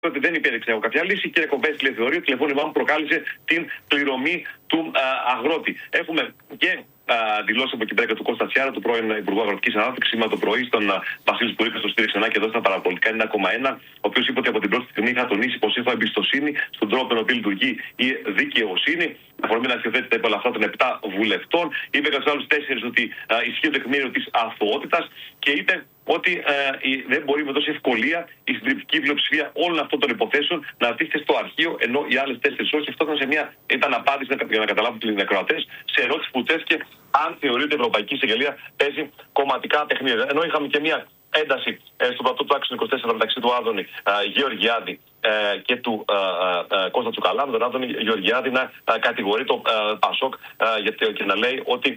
ότι δεν υπήρξε κάποια λύση. Κύριε Κομπέση, θεωρεί ότι η τηλεφώνημά μου προκάλεσε την πληρωμή του αγρότη. Έχουμε και δηλώσει από εκεί πέρα του Κώστα Τσιάρα, του πρώην Υπουργού Αγροτικής Ανάπτυξης, σήμερα το πρωί στον Βασίλη Σκουρί, στο στήριξε και εδώ στα παραπολιτικά 9,1, ο οποίος είπε ότι από την πρώτη στιγμή είχα τονίσει πως έχω εμπιστοσύνη στον τρόπο με τον οποίο λειτουργεί η δικαιοσύνη. Αφορμή να υιοθέτητα υπό όλα αυτά των 7 βουλευτών. Είπε για τους άλλους 4 ότι ισχύει το τεκμήριο της αθωότητας και είπε ότι δεν μπορεί με τόση ευκολία η συντριπτική πλειοψηφία όλων αυτών των υποθέσεων να αντίθεται στο αρχείο, ενώ οι άλλες 4 όχι. Αυτό ήταν απάντηση για να καταλάβουν οι ακροατές σε ερώτηση που τέθηκε αν θεωρεί ότι η Ευρωπαϊκή Εισαγγελία παίζει κομματικά παιχνίδια. Ενώ είχαμε και μια ένταση στον πλατό του άξονα 24 μεταξύ του Άδωνη Γεωργιάδη και του Κώστα Τσουκαλά, με τον Άδωνη Γεωργιάδη να κατηγορεί το Πασόκ και να λέει ότι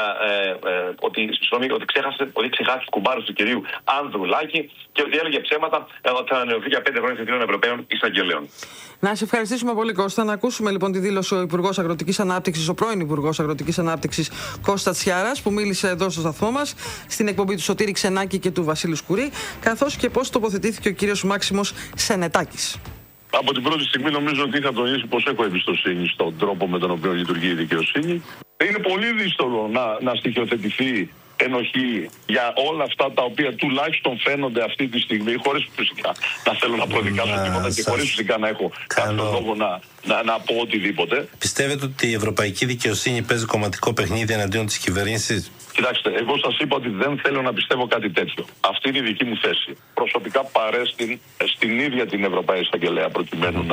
ξεχάσει κουμπάρους του κυρίου Ανδρουλάκη και ότι έλεγε ψέματα ότι θα ανανεωθεί για 5 χρόνια θητείων Ευρωπαίων Εισαγγελέων. Να σε ευχαριστήσουμε πολύ, Κώστα. Να ακούσουμε λοιπόν τη δήλωση ο Υπουργός Αγροτικής Ανάπτυξης, ο πρώην Υπουργός Αγροτικής Ανάπτυξης Κώστα Τσιάρας, που μίλησε εδώ στο σταθμό μας, στην εκπομπή του Σωτήρη Ξενάκη και του Βασίλη Σκουρί, καθώς και πώς τοποθετήθηκε ο κύριος Μάξιμος Σενετάκης. Από την πρώτη στιγμή νομίζω ότι είχα τονίσει πως έχω εμπιστοσύνη στον τρόπο με τον οποίο λειτουργεί η δικαιοσύνη. Είναι πολύ δύσκολο να στοιχειοθετηθεί ενοχή για όλα αυτά τα οποία τουλάχιστον φαίνονται αυτή τη στιγμή, χωρίς φυσικά να θέλω να προδικάσω τίποτα και χωρίς φυσικά να έχω κάποιο λόγο να πω οτιδήποτε. Πιστεύετε ότι η ευρωπαϊκή δικαιοσύνη παίζει κομματικό παιχνίδι εναντίον της κυβέρνησης? Κοιτάξτε, εγώ σας είπα ότι δεν θέλω να πιστεύω κάτι τέτοιο. Αυτή είναι η δική μου θέση. Προσωπικά παρέστην στην ίδια την Ευρωπαϊκή Εισαγγελέα προκειμένου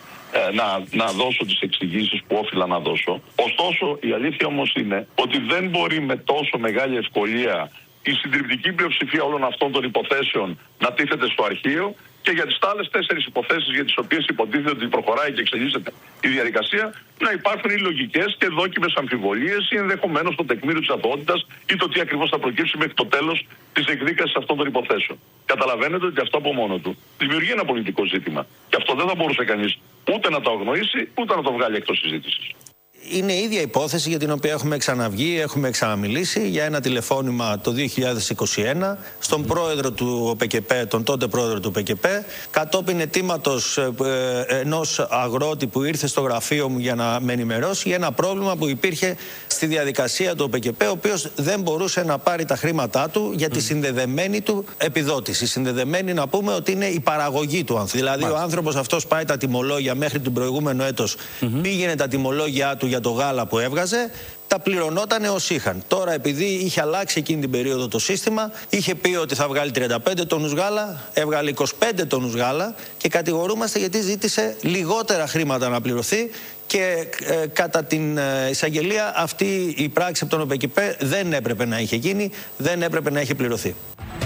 να δώσω τις εξηγήσεις που όφιλα να δώσω. Ωστόσο, η αλήθεια όμως είναι ότι δεν μπορεί με τόσο μεγάλη ευκολία η συντριπτική πλειοψηφία όλων αυτών των υποθέσεων να τίθεται στο αρχείο και για τις άλλες 4 υποθέσεις για τις οποίες υποτίθεται ότι προχωράει και εξελίσσεται η διαδικασία να υπάρχουν οι λογικές και δόκιμες αμφιβολίες ή ενδεχομένως το τεκμήριο της αθωότητας ή το τι ακριβώς θα προκύψει μέχρι το τέλος της εκδίκασης αυτών των υποθέσεων. Καταλαβαίνετε ότι αυτό από μόνο του δημιουργεί ένα πολιτικό ζήτημα. Και αυτό δεν θα μπορούσε κανείς ούτε να το αγνοήσει ούτε να το βγάλει εκτός συζήτησης. Είναι η ίδια υπόθεση για την οποία έχουμε ξαναβγεί, έχουμε ξαναμιλήσει για ένα τηλεφώνημα το 2021 στον πρόεδρο του ΟΠΚΠ, τον τότε πρόεδρο του ΟΠΚΠ, κατόπιν αιτήματος ενός αγρότη που ήρθε στο γραφείο μου για να με ενημερώσει για ένα πρόβλημα που υπήρχε στη διαδικασία του ΟΠΚΠ, ο οποίος δεν μπορούσε να πάρει τα χρήματά του για τη συνδεδεμένη του επιδότηση. Συνδεδεμένη, να πούμε, ότι είναι η παραγωγή του άνθρωπου. Δηλαδή, ο άνθρωπος αυτός πάει τα τιμολόγια μέχρι τον προηγούμενο έτος, πήγαινε τα τιμολόγια του για το γάλα που έβγαζε, τα πληρωνότανε ως είχαν. Τώρα, επειδή είχε αλλάξει εκείνη την περίοδο το σύστημα, είχε πει ότι θα βγάλει 35 τόνους γάλα, έβγαλε 25 τόνους γάλα και κατηγορούμαστε γιατί ζήτησε λιγότερα χρήματα να πληρωθεί και κατά την εισαγγελία αυτή η πράξη από τον ΟΠΚΠ δεν έπρεπε να είχε γίνει, δεν έπρεπε να είχε πληρωθεί.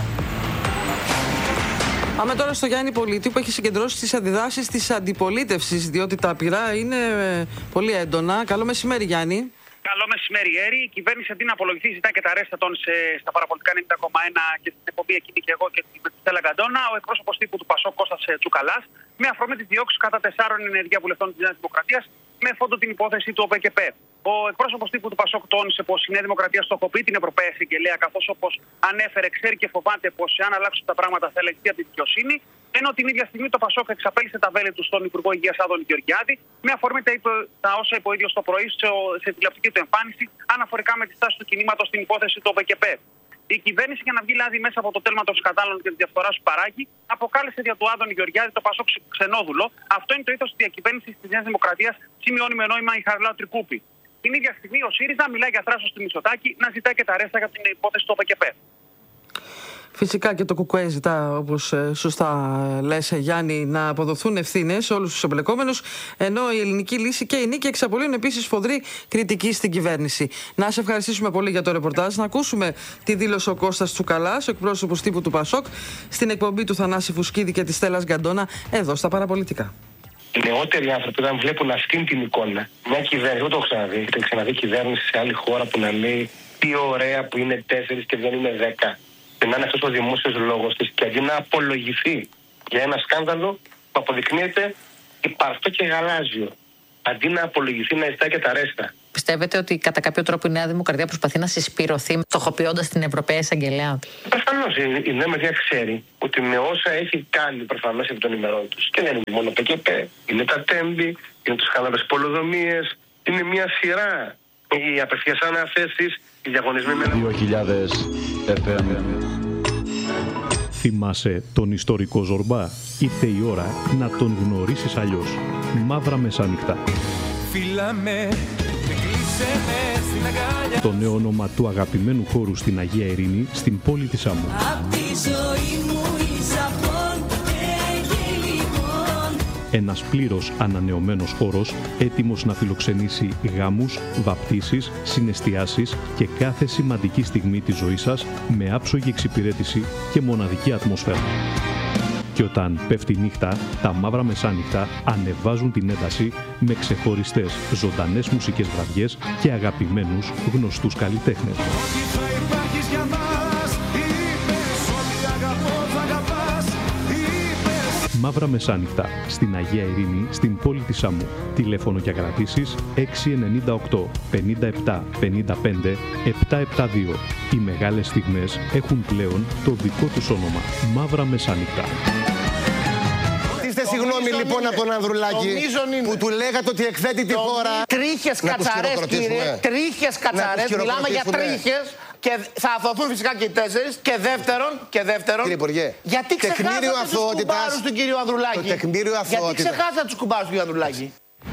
Πάμε τώρα στο Γιάννη Πολίτη, που έχει συγκεντρώσει τις αντιδράσεις της αντιπολίτευσης, διότι τα πειρά είναι πολύ έντονα. Καλό μεσημέρι, Γιάννη. Καλό μεσημέρι, Έρη. Η κυβέρνηση αντί να απολογηθεί, ζητά και τα ρέστα των στα παραπολιτικά 90,1 και στην εκπομπή εκείνη και εγώ και με τη Στέλλα Γκαντόνα, ο εκπρόσωπος τύπου του Πασόκ Κώστας Τσουκαλάς, με αφορμή τις διώξεις κατά 4 ενεργεία βουλευτών της Νέας Δημοκρατίας, με φόντο την υπόθεση του ΟΠΚΠ. Ο εκπρόσωπος τύπου του Πασόκ τόνισε πως η Νέα Δημοκρατία στοχοποιεί την Ευρωπαϊκή Εισαγγελέα, καθώς όπως ανέφερε, ξέρει και φοβάται πως αν αλλάξουν τα πράγματα θα ελεγχθεί από τη δικαιοσύνη. Ενώ την ίδια στιγμή το Πασόκ εξαπέλυσε τα βέλη του στον Υπουργό Υγείας Άδωνη Γεωργιάδη, με αφορμή τα όσα είπε ο ίδιος το πρωί σε τηλεοπτική του εμφάνιση, αναφορικά με τη στάση του κινήματος στην υπόθεση του ΟΠΚΠ. Η κυβέρνηση, για να βγει δηλαδή μέσα από το τέλμα των σκανδάλων και τη διαφθορά που παράγει, αποκάλεσε δια του Άδωνη Γεωργιάδη το Πασόκ ξενόδουλο. Αυτό είναι το ήθος της διακυβέρνησης της Νέας Δημοκρατίας, σημειώνει με νόημα η Χαριλάου Τρικούπη. Την ίδια στιγμή ο ΣΥΡΙΖΑ μιλάει για θράσος του Μητσοτάκη να ζητάει και τα ρέστα για την υπόθεση του ΟΠΚΠ. Φυσικά και το ΚΚΕ ζητά, όπως σωστά λες, Γιάννη, να αποδοθούν ευθύνες σε όλους τους εμπλεκόμενους, ενώ η ελληνική λύση και η νίκη εξαπολύουν επίσης σφοδρή κριτική στην κυβέρνηση. Να σε ευχαριστήσουμε πολύ για το ρεπορτάζ. Να ακούσουμε τη δήλωση ο Κώστας Τσουκαλάς, ο εκπρόσωπος τύπου του Πασόκ, στην εκπομπή του Θανάση Φουσκίδη και της Στέλλας Γκαντόνα, εδώ στα Παραπολιτικά. Οι νεότεροι άνθρωποι, όταν βλέπουν αυτήν την εικόνα, μια κυβέρνηση, δεν το έχω ξαναδεί, έχετε ξαναδεί κυβέρνηση σε άλλη χώρα που να λέει τι ωραία που είναι 4 και δεν είναι 10. Και να είναι αυτός ο δημόσιος λόγος της, και αντί να απολογηθεί για ένα σκάνδαλο που αποδεικνύεται υπαρκτό και γαλάζιο, αντί να απολογηθεί να ζητάει και τα ρέστα. πιστεύετε ότι κατά κάποιο τρόπο η Νέα Δημοκρατία προσπαθεί να συσπηρωθεί, στοχοποιώντας την Ευρωπαία Εισαγγελέα? Προφανώς η Νέα Δημοκρατία ξέρει ότι με όσα έχει κάνει προφανώς επί των ημερών τους, και δεν είναι μόνο ΠΚΠ, είναι τα τέμπη, είναι τους χαλαβές πολεοδομίες, είναι μια σειρά οι απευθείας αναθέσεις, οι διαγωνισμοί με 2000 FM. Θυμάσαι τον ιστορικό Ζορμπά? Ήρθε η ώρα να τον γνωρίσεις αλλιώς. Μαύρα Μεσάνυχτα. Το νέο όνομα του αγαπημένου χώρου στην Αγία Ειρήνη, στην πόλη της Άμμου. Ένας πλήρως ανανεωμένος χώρος, έτοιμος να φιλοξενήσει γάμους, βαπτίσεις, συναισθιάσεις και κάθε σημαντική στιγμή της ζωής σας με άψογη εξυπηρέτηση και μοναδική ατμόσφαιρα. Και όταν πέφτει η νύχτα, τα Μαύρα Μεσάνυχτα ανεβάζουν την ένταση με ξεχωριστές ζωντανές μουσικές βραδιές και αγαπημένους γνωστούς καλλιτέχνες. Μαύρα Μεσάνυχτα, στην Αγία Ειρήνη, στην πόλη της Άμμου. Τηλέφωνο για κρατήσεις 698 57 55 772. Οι μεγάλες στιγμές έχουν πλέον το δικό τους όνομα. Μαύρα Μεσάνυχτα. Συγγνώμη λοιπόν από τον Ανδρουλάκη που του λέγατε ότι εκθέτει τη χώρα. Τρίχες κατσαρές, κύριε. Τρίχες κατσαρές. Μιλάμε για τρίχες. Και θα αθωθούν φυσικά και οι 4. Και δεύτερον, κύριε Υπουργέ, γιατί ξεχάσατε τους κουμπάρους του κύριου Ανδρουλάκη? Γιατί ξεχάσατε τους κουμπάρους του κύριου Ανδρουλάκη?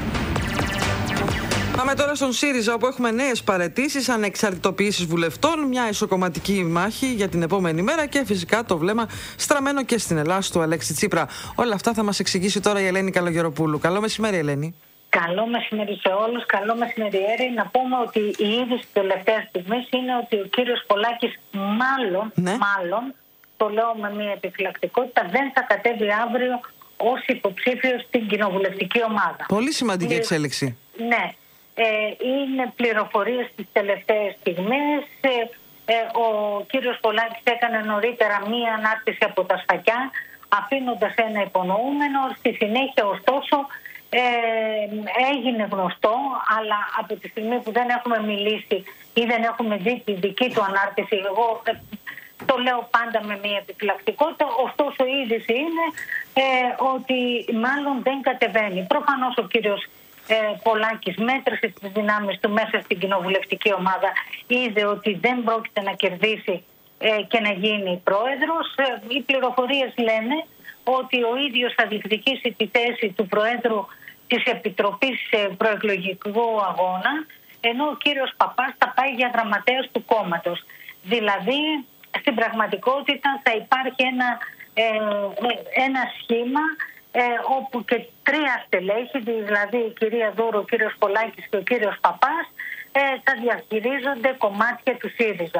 Πάμε τώρα στον ΣΥΡΙΖΑ, όπου έχουμε νέες παραιτήσεις, ανεξαρτητοποιήσεις βουλευτών, μια ισοκομματική μάχη για την επόμενη μέρα και φυσικά το βλέμμα στραμμένο και στην Ελλάδα του Αλέξη Τσίπρα. Όλα αυτά θα μας εξηγήσει τώρα η Ελένη Καλογεροπούλου. Καλό μεσημέρι, Ελένη. Καλό μεσημέρι σε όλους, καλό μεσημέρι Έρη. Να πούμε ότι η είδηση τελευταία στιγμή είναι ότι ο κύριος Πολάκης μάλλον, το λέω με μια επιφυλακτικότητα, δεν θα κατέβει αύριο ως υποψήφιος στην κοινοβουλευτική ομάδα. Πολύ σημαντική εξέλιξη. Ναι. Είναι πληροφορίες τις τελευταίες στιγμές. Ο κύριος Πολάκης έκανε νωρίτερα μία ανάρτηση από τα σφακιά, αφήνοντας ένα υπονοούμενο. Στη συνέχεια ωστόσο έγινε γνωστό, αλλά από τη στιγμή που δεν έχουμε μιλήσει ή δεν έχουμε δει τη δική του ανάρτηση, εγώ το λέω πάντα με μία επιφυλακτικότητα, ωστόσο η είδηση είναι ότι μάλλον δεν κατεβαίνει. Προφανώς ο κύριος Πολάκης μέτρησε τις δυνάμεις του μέσα στην κοινοβουλευτική ομάδα, είδε ότι δεν πρόκειται να κερδίσει και να γίνει πρόεδρος. Οι πληροφορίες λένε ότι ο ίδιος θα διεκδικήσει τη θέση του Προέδρου της Επιτροπής Προεκλογικού Αγώνα, ενώ ο κύριος Παπάς θα πάει για γραμματέας του κόμματος. Δηλαδή, στην πραγματικότητα θα υπάρχει ένα σχήμα όπου και 3 στελέχη, δηλαδή η κυρία Δούρου, ο κύριος Πολάκης και ο κύριος Παπάς, θα διαχειρίζονται κομμάτια του ΣΥΡΙΖΑ.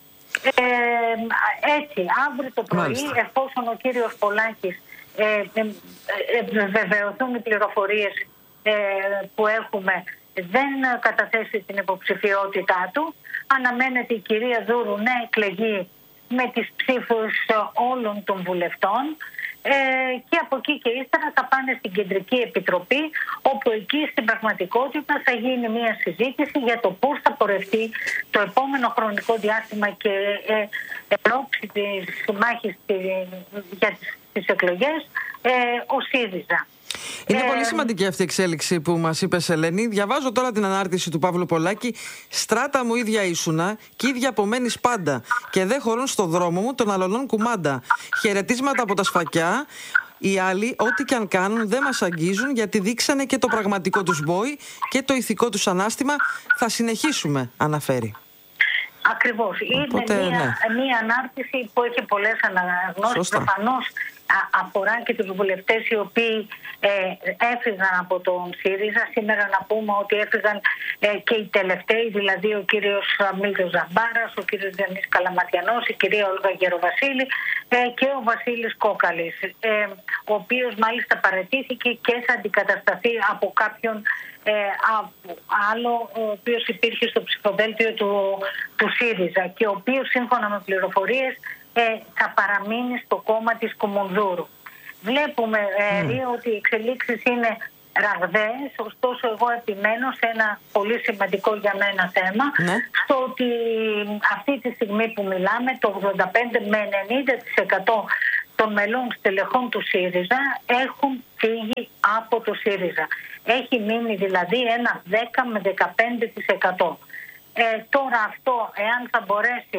Έτσι, αύριο το πρωί, εφόσον ο κύριος Πολάκης βεβαιωθούν οι πληροφορίες που έχουμε, δεν καταθέσει την υποψηφιότητά του, αναμένεται η κυρία Δούρου να εκλεγεί με τις ψήφους όλων των βουλευτών και από εκεί και ύστερα θα πάνε στην Κεντρική Επιτροπή, όπου εκεί στην πραγματικότητα θα γίνει μια συζήτηση για το πώς θα πορευτεί το επόμενο χρονικό διάστημα και ενόψει της μάχης για τις εκλογές ο ΣΥΡΙΖΑ. Είναι πολύ σημαντική αυτή η εξέλιξη που μας είπες, Ελένη. Διαβάζω τώρα την ανάρτηση του Παύλου Πολάκη. Στράτα μου ίδια ήσουνα κι ίδια απομένεις πάντα. Και δεν χωρούν στο δρόμο μου των αλωνών κουμάντα. Χαιρετίσματα από τα σφακιά. Οι άλλοι, ό,τι και αν κάνουν, δεν μας αγγίζουν, γιατί δείξανε και το πραγματικό τους μπόι και το ηθικό τους ανάστημα. Θα συνεχίσουμε, αναφέρει. Ακριβώς. Είναι μια ανάρτηση που έχει πολλές αναγνώσεις. Προφανώς αφορά και τους βουλευτές οι οποίοι έφυγαν από τον ΣΥΡΙΖΑ. Σήμερα να πούμε ότι έφυγαν και οι τελευταίοι, δηλαδή ο κύριος Μίλτος Ζαμπάρας, ο κύριος Διονύσης Καλαματιανός, η κυρία Όλγα Γεροβασίλη και ο Βασίλης Κόκαλης, ο οποίος μάλιστα παραιτήθηκε και θα αντικατασταθεί από κάποιον άλλο, ο οποίος υπήρχε στο ψηφοδέλτιο του ΣΥΡΙΖΑ και ο οποίος σύμφωνα με πληροφορίες θα παραμείνει στο κόμμα της Κουμουνδούρου. Βλέπουμε ότι οι εξελίξεις είναι ραγδαίες, ωστόσο εγώ επιμένω σε ένα πολύ σημαντικό για μένα θέμα, στο ότι αυτή τη στιγμή που μιλάμε το 85 με 90% των μελών στελεχών του ΣΥΡΙΖΑ έχουν φύγει από το ΣΥΡΙΖΑ. Έχει μείνει δηλαδή ένα 10 με 15%. Τώρα αυτό, εάν θα μπορέσει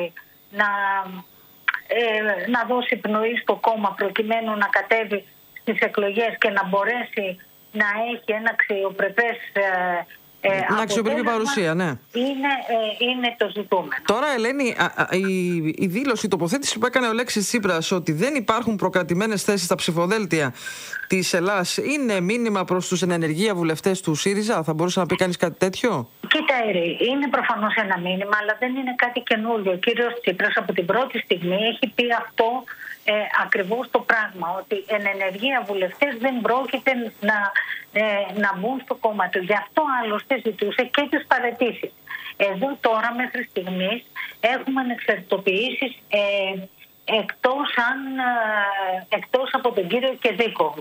να δώσει πνοή στο κόμμα προκειμένου να κατέβει στις εκλογές και να μπορέσει να έχει ένα αξιοπρεπές να αξιοποιεί παρουσία, ναι. Είναι το ζητούμενο. Τώρα, Ελένη, η δήλωση, η τοποθέτηση που έκανε ο Αλέξης Τσίπρας ότι δεν υπάρχουν προκρατημένες θέσεις στα ψηφοδέλτια της Ελλάδας είναι μήνυμα προς τους ενεργεία βουλευτές του ΣΥΡΙΖΑ? Θα μπορούσε να πει κανείς κάτι τέτοιο? Κοίτα, Ερή, είναι προφανώς ένα μήνυμα, αλλά δεν είναι κάτι καινούργιο. Ο κύριος Τσίπρας από την πρώτη στιγμή έχει πει αυτό ακριβώς το πράγμα, ότι εν ενεργεία βουλευτές δεν πρόκειται να μπουν στο κόμμα του. Γι' αυτό άλλωστε ζητούσε και τις παραιτήσεις. Εδώ τώρα μέχρι στιγμής έχουμε ανεξαρτητοποιήσεις εκτός από τον κύριο Κεδίκογλου.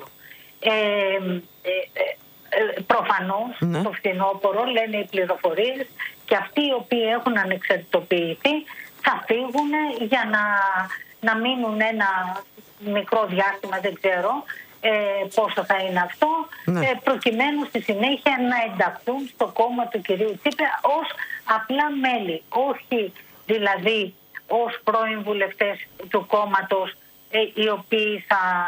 Προφανώς στο φθινόπωρο, λένε οι πληροφορίες, και αυτοί οι οποίοι έχουν ανεξαρτητοποιηθεί θα φύγουν για να μείνουν ένα μικρό διάστημα, δεν ξέρω πόσο θα είναι αυτό, προκειμένου στη συνέχεια να ενταχθούν στο κόμμα του κυρίου Τσίπρα ως απλά μέλη, όχι δηλαδή ως πρώην βουλευτές του κόμματος, οι οποίοι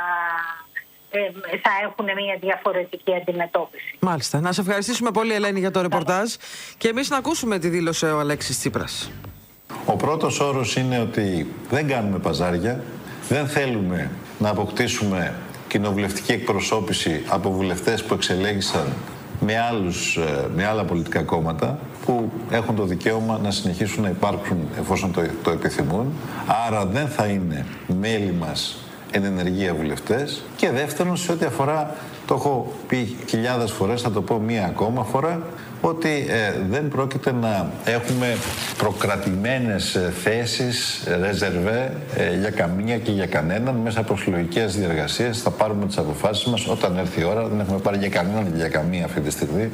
θα έχουν μια διαφορετική αντιμετώπιση. Μάλιστα. Να σε ευχαριστήσουμε πολύ, Ελένη, για το ρεπορτάζ και εμείς να ακούσουμε τι δήλωσε ο Αλέξης Τσίπρας. Ο πρώτος όρος είναι ότι δεν κάνουμε παζάρια, δεν θέλουμε να κοινοβουλευτική εκπροσώπηση από βουλευτές που εξελέγησαν με άλλα πολιτικά κόμματα, που έχουν το δικαίωμα να συνεχίσουν να υπάρξουν εφόσον το επιθυμούν. Άρα δεν θα είναι μέλη μας εν ενεργεία βουλευτές. Και δεύτερον, σε ό,τι αφορά, το έχω πει χιλιάδες φορές, θα το πω μία ακόμα φορά, ότι δεν πρόκειται να έχουμε προκρατημένες θέσεις, ρεζερβέ για καμία και για κανέναν. Μέσα από συλλογικές διεργασίες θα πάρουμε τις αποφάσεις μας όταν έρθει η ώρα. Δεν έχουμε πάρει για κανέναν και για καμία αυτή τη στιγμή.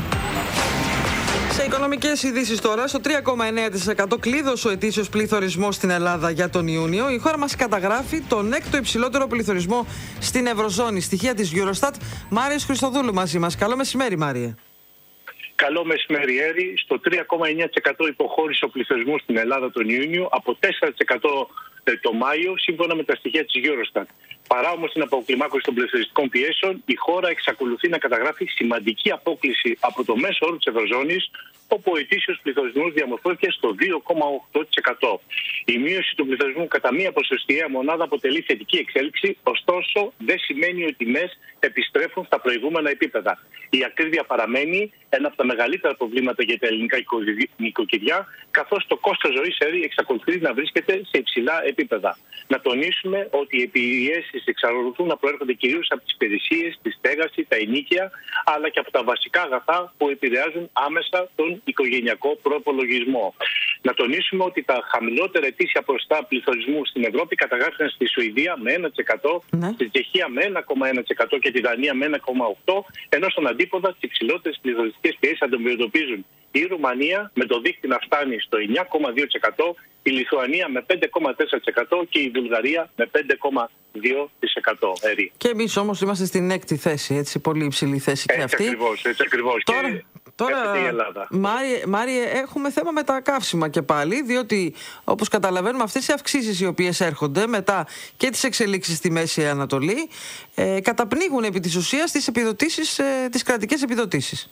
Σε οικονομικές ειδήσεις τώρα, στο 3,9% κλείδωσε ο ετήσιος πληθωρισμός στην Ελλάδα για τον Ιούνιο. Η χώρα μας καταγράφει τον έκτο υψηλότερο πληθωρισμό στην Ευρωζώνη. Στοιχεία της Eurostat. Μάριος Χριστοδούλου μαζί μας. Καλό μεσημέρι, Μάριε. Καλό μεσημέρι, Έρη. Στο 3,9% υποχώρησε ο πληθωρισμός στην Ελλάδα τον Ιούνιο, από 4% το Μάιο, σύμφωνα με τα στοιχεία της Eurostat. Παρά όμως την αποκλιμάκωση των πληθωριστικών πιέσεων, η χώρα εξακολουθεί να καταγράφει σημαντική απόκλιση από το μέσο όρο της Ευρωζώνης, όπου ο ετήσιος πληθωρισμός διαμορφώθηκε στο 2,8%. Η μείωση του πληθωρισμού κατά μία ποσοστιαία μονάδα αποτελεί θετική εξέλιξη, ωστόσο δεν σημαίνει ότι οι τιμές επιστρέφουν στα προηγούμενα επίπεδα. Η ακρίβεια παραμένει ένα από τα μεγαλύτερα προβλήματα για τα ελληνικά νοικοκυριά, καθώς το κόστος ζωής εξακολουθεί να βρίσκεται σε υψηλά επίπεδα. Να τονίσουμε ότι οι πιέσεις εξακολουθούν να προέρχονται κυρίως από τις υπηρεσίες, τη στέγαση, τα ενοίκια, αλλά και από τα βασικά αγαθά που επηρεάζουν άμεσα τον οικογενειακό προπολογισμό. Να τονίσουμε ότι τα χαμηλότερα ετήσια ποσοστά πληθωρισμού στην Ευρώπη καταγράφηκαν στη Σουηδία με 1%, στη Τσεχία με 1,1% και τη Δανία με 1,8%, ενώ στον αντίποδα τις υψηλότερες πληθωριστικές πιέσεις αντιμετωπίζουν η Ρουμανία με το δείκτη να φτάνει στο 9,2%, η Λιθουανία με 5,4% και η Βουλγαρία με 5,2%. Και εμείς όμως είμαστε στην έκτη θέση, έτσι, πολύ υψηλή θέση και αυτή. Έτσι ακριβώς. Τώρα, Μάριε, έχουμε θέμα με τα καύσιμα και πάλι, διότι όπως καταλαβαίνουμε αυτές οι αυξήσεις οι οποίες έρχονται μετά και τις εξελίξεις στη Μέση Ανατολή καταπνίγουν επί της ουσίας τις κρατικές επιδοτήσεις.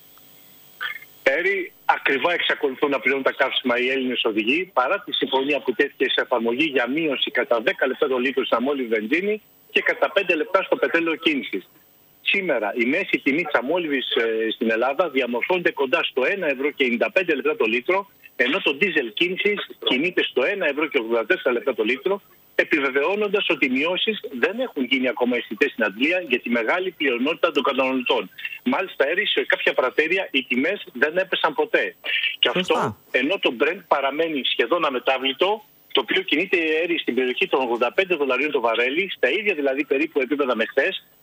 Ακριβά εξακολουθούν να πληρώνουν τα καύσιμα οι Έλληνες οδηγοί, παρά τη συμφωνία που τέθηκε σε εφαρμογή για μείωση κατά 10 λεπτά το λίτρο στην αμόλυβη βενζίνη και κατά 5 λεπτά στο πετρέλαιο κίνησης. Σήμερα η μέση τιμή της αμόλυβης στην Ελλάδα διαμορφώνεται κοντά στο 1,95 το λίτρο, ενώ το ντίζελ κίνησης κινείται στο 1,84 το λίτρο, επιβεβαιώνοντας ότι οι μειώσεις δεν έχουν γίνει ακόμα αισθητές στην Αγγλία για τη μεγάλη πλειονότητα των καταναλωτών. Μάλιστα, σε κάποια πρατέρια οι τιμές δεν έπεσαν ποτέ. Και αυτό ενώ το Brent παραμένει σχεδόν αμετάβλητο, το οποίο κινείται στην περιοχή των $85 το βαρέλι, στα ίδια δηλαδή περίπου επίπεδα με χθες,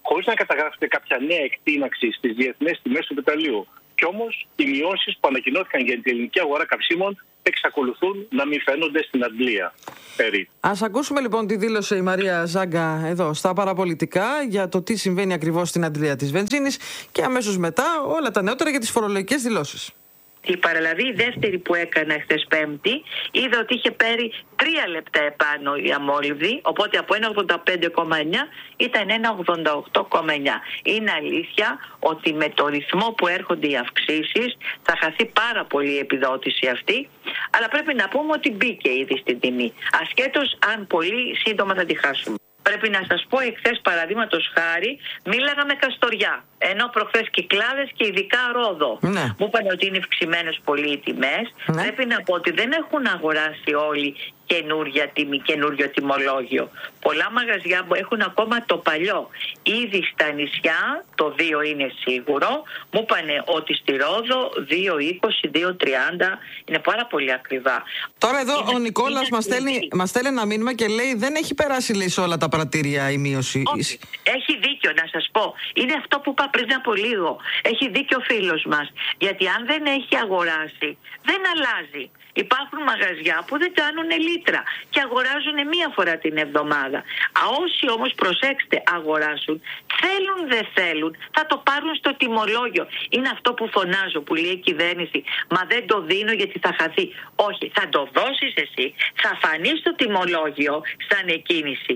χωρίς να καταγράφεται κάποια νέα εκτείναξη στις διεθνές τιμές του πετρελαίου. Κι όμως οι μειώσεις που ανακοινώθηκαν για την ελληνική αγορά καυσίμων εξακολουθούν να μην φαίνονται στην αντλία. Ας ακούσουμε λοιπόν τη δήλωσε η Μαρία Ζάγκα εδώ στα παραπολιτικά για το τι συμβαίνει ακριβώς στην αντλία της βενζίνης και αμέσως μετά όλα τα νεότερα για τις φορολογικές δηλώσεις. Η παραλαβή, η δεύτερη που έκανα χθες Πέμπτη, είδα ότι είχε πάρει 3 λεπτά επάνω η αμόλυβδη, οπότε από 1,85,9 ήταν 1,88,9. Είναι αλήθεια ότι με το ρυθμό που έρχονται οι αυξήσεις θα χαθεί πάρα πολύ η επιδότηση αυτή, αλλά πρέπει να πούμε ότι μπήκε ήδη στην τιμή, ασχέτως αν πολύ σύντομα θα τη χάσουμε. Πρέπει να σας πω, εχθές παραδείγματος χάρη μίλαγα με Καστοριά, ενώ προχθές Κυκλάδες και ειδικά Ρόδο. Ναι. Μου είπαν ότι είναι ευξημένες πολύ οι τιμές. Ναι. Πρέπει να πω ότι δεν έχουν αγοράσει όλοι καινούρια τιμή, καινούριο τιμολόγιο. Πολλά μαγαζιά που έχουν ακόμα το παλιό. Ήδη στα νησιά το 2 είναι σίγουρο. Μου είπαν ότι στη Ρόδο 2,20, 2,30 είναι πάρα πολύ ακριβά. Τώρα εδώ ο Νικόλας μας στέλνει ένα μήνυμα και λέει δεν έχει περάσει λέει σε όλα τα πρατήρια η μείωση. Όχι. Έχει δίκιο να σας πω. Είναι αυτό που είπα πριν από λίγο. Έχει δίκιο ο φίλος μας. Γιατί αν δεν έχει αγοράσει δεν αλλάζει. Υπάρχουν μαγαζιά που δεν κάνουν λίτρα και αγοράζουν μία φορά την εβδομάδα. Όσοι όμως, προσέξτε, αγοράσουν, θέλουν δεν θέλουν, θα το πάρουν στο τιμολόγιο. Είναι αυτό που φωνάζω, που λέει η κυβέρνηση, μα δεν το δίνω γιατί θα χαθεί. Όχι, θα το δώσεις εσύ, θα φανεί στο τιμολόγιο σαν εκκίνηση.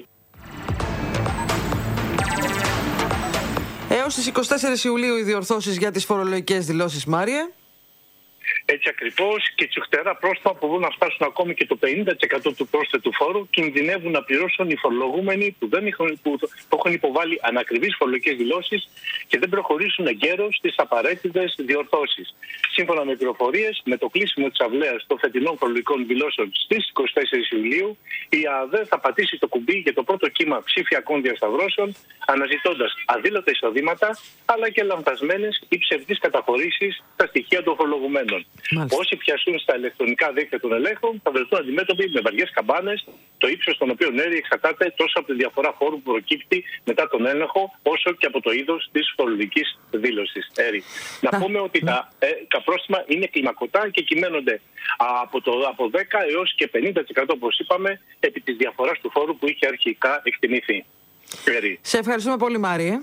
Έως τις 24 Ιουλίου οι διορθώσεις για τις φορολογικές δηλώσεις, Μάριε. Έτσι ακριβώς, και τσουχτερά πρόστιμα που μπορούν να φτάσουν ακόμη και το 50% του πρόσθετου φόρου κινδυνεύουν να πληρώσουν οι φορολογούμενοι που έχουν υποβάλει ανακριβείς φορολογικές δηλώσεις και δεν προχωρήσουν εγκαίρως στις απαραίτητες διορθώσεις. Σύμφωνα με πληροφορίες, με το κλείσιμο της αυλαίας των φετινών φορολογικών δηλώσεων στις 24 Ιουλίου, η ΑΔΕ θα πατήσει το κουμπί για το πρώτο κύμα ψηφιακών διασταυρώσεων, αναζητώντας αδήλωτα εισοδήματα αλλά και λανθασμένες ή ψευδείς καταχωρήσεις στα στοιχεία των φορολογουμένων. Μάλιστα. Όσοι πιαστούν στα ηλεκτρονικά δίκτυα των ελέγχων θα βρεθούν αντιμέτωποι με βαριές καμπάνες, το ύψος των οποίων εξαρτάται τόσο από τη διαφορά φόρου που προκύπτει μετά τον έλεγχο, όσο και από το είδος της φορολογικής δήλωσης. Να πούμε ότι τα πρόστιμα είναι κλιμακωτά και κυμαίνονται από 10 έως και 50% όπως είπαμε, επί της διαφοράς του φόρου που είχε αρχικά εκτιμηθεί. Σε ευχαριστούμε πολύ, Μάριε.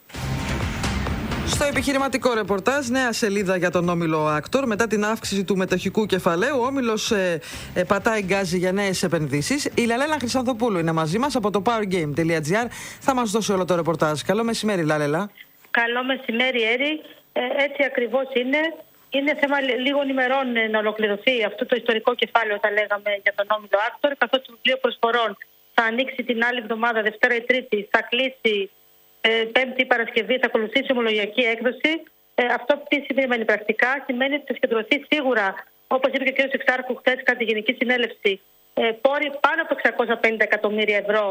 Στο επιχειρηματικό ρεπορτάζ, νέα σελίδα για τον όμιλο Άκτορ. Μετά την αύξηση του μετοχικού κεφαλαίου, ο όμιλος πατάει γκάζι για νέες επενδύσεις. Η Λαλέλα Χρυσανθοπούλου είναι μαζί μας από το powergame.gr. Θα μας δώσει όλο το ρεπορτάζ. Καλό μεσημέρι, Λαλέλα. Καλό μεσημέρι, Έρη. Έτσι ακριβώς είναι. Είναι θέμα λίγων ημερών να ολοκληρωθεί αυτό το ιστορικό κεφάλαιο, θα λέγαμε, για τον όμιλο Άκτορ, καθώς το βιβλίο προσφορών θα ανοίξει την άλλη εβδομάδα, Δευτέρα ή Τρίτη, θα κλείσει Πέμπτη ή Παρασκευή, θα ακολουθήσει ομολογιακή έκδοση. Αυτό τι σημαίνει πρακτικά? Σημαίνει ότι θα συγκεντρωθεί σίγουρα, όπως είπε και ο κ. Εξάρχου χθες κατά τη Γενική Συνέλευση, πόροι πάνω από 650 εκατομμύρια ευρώ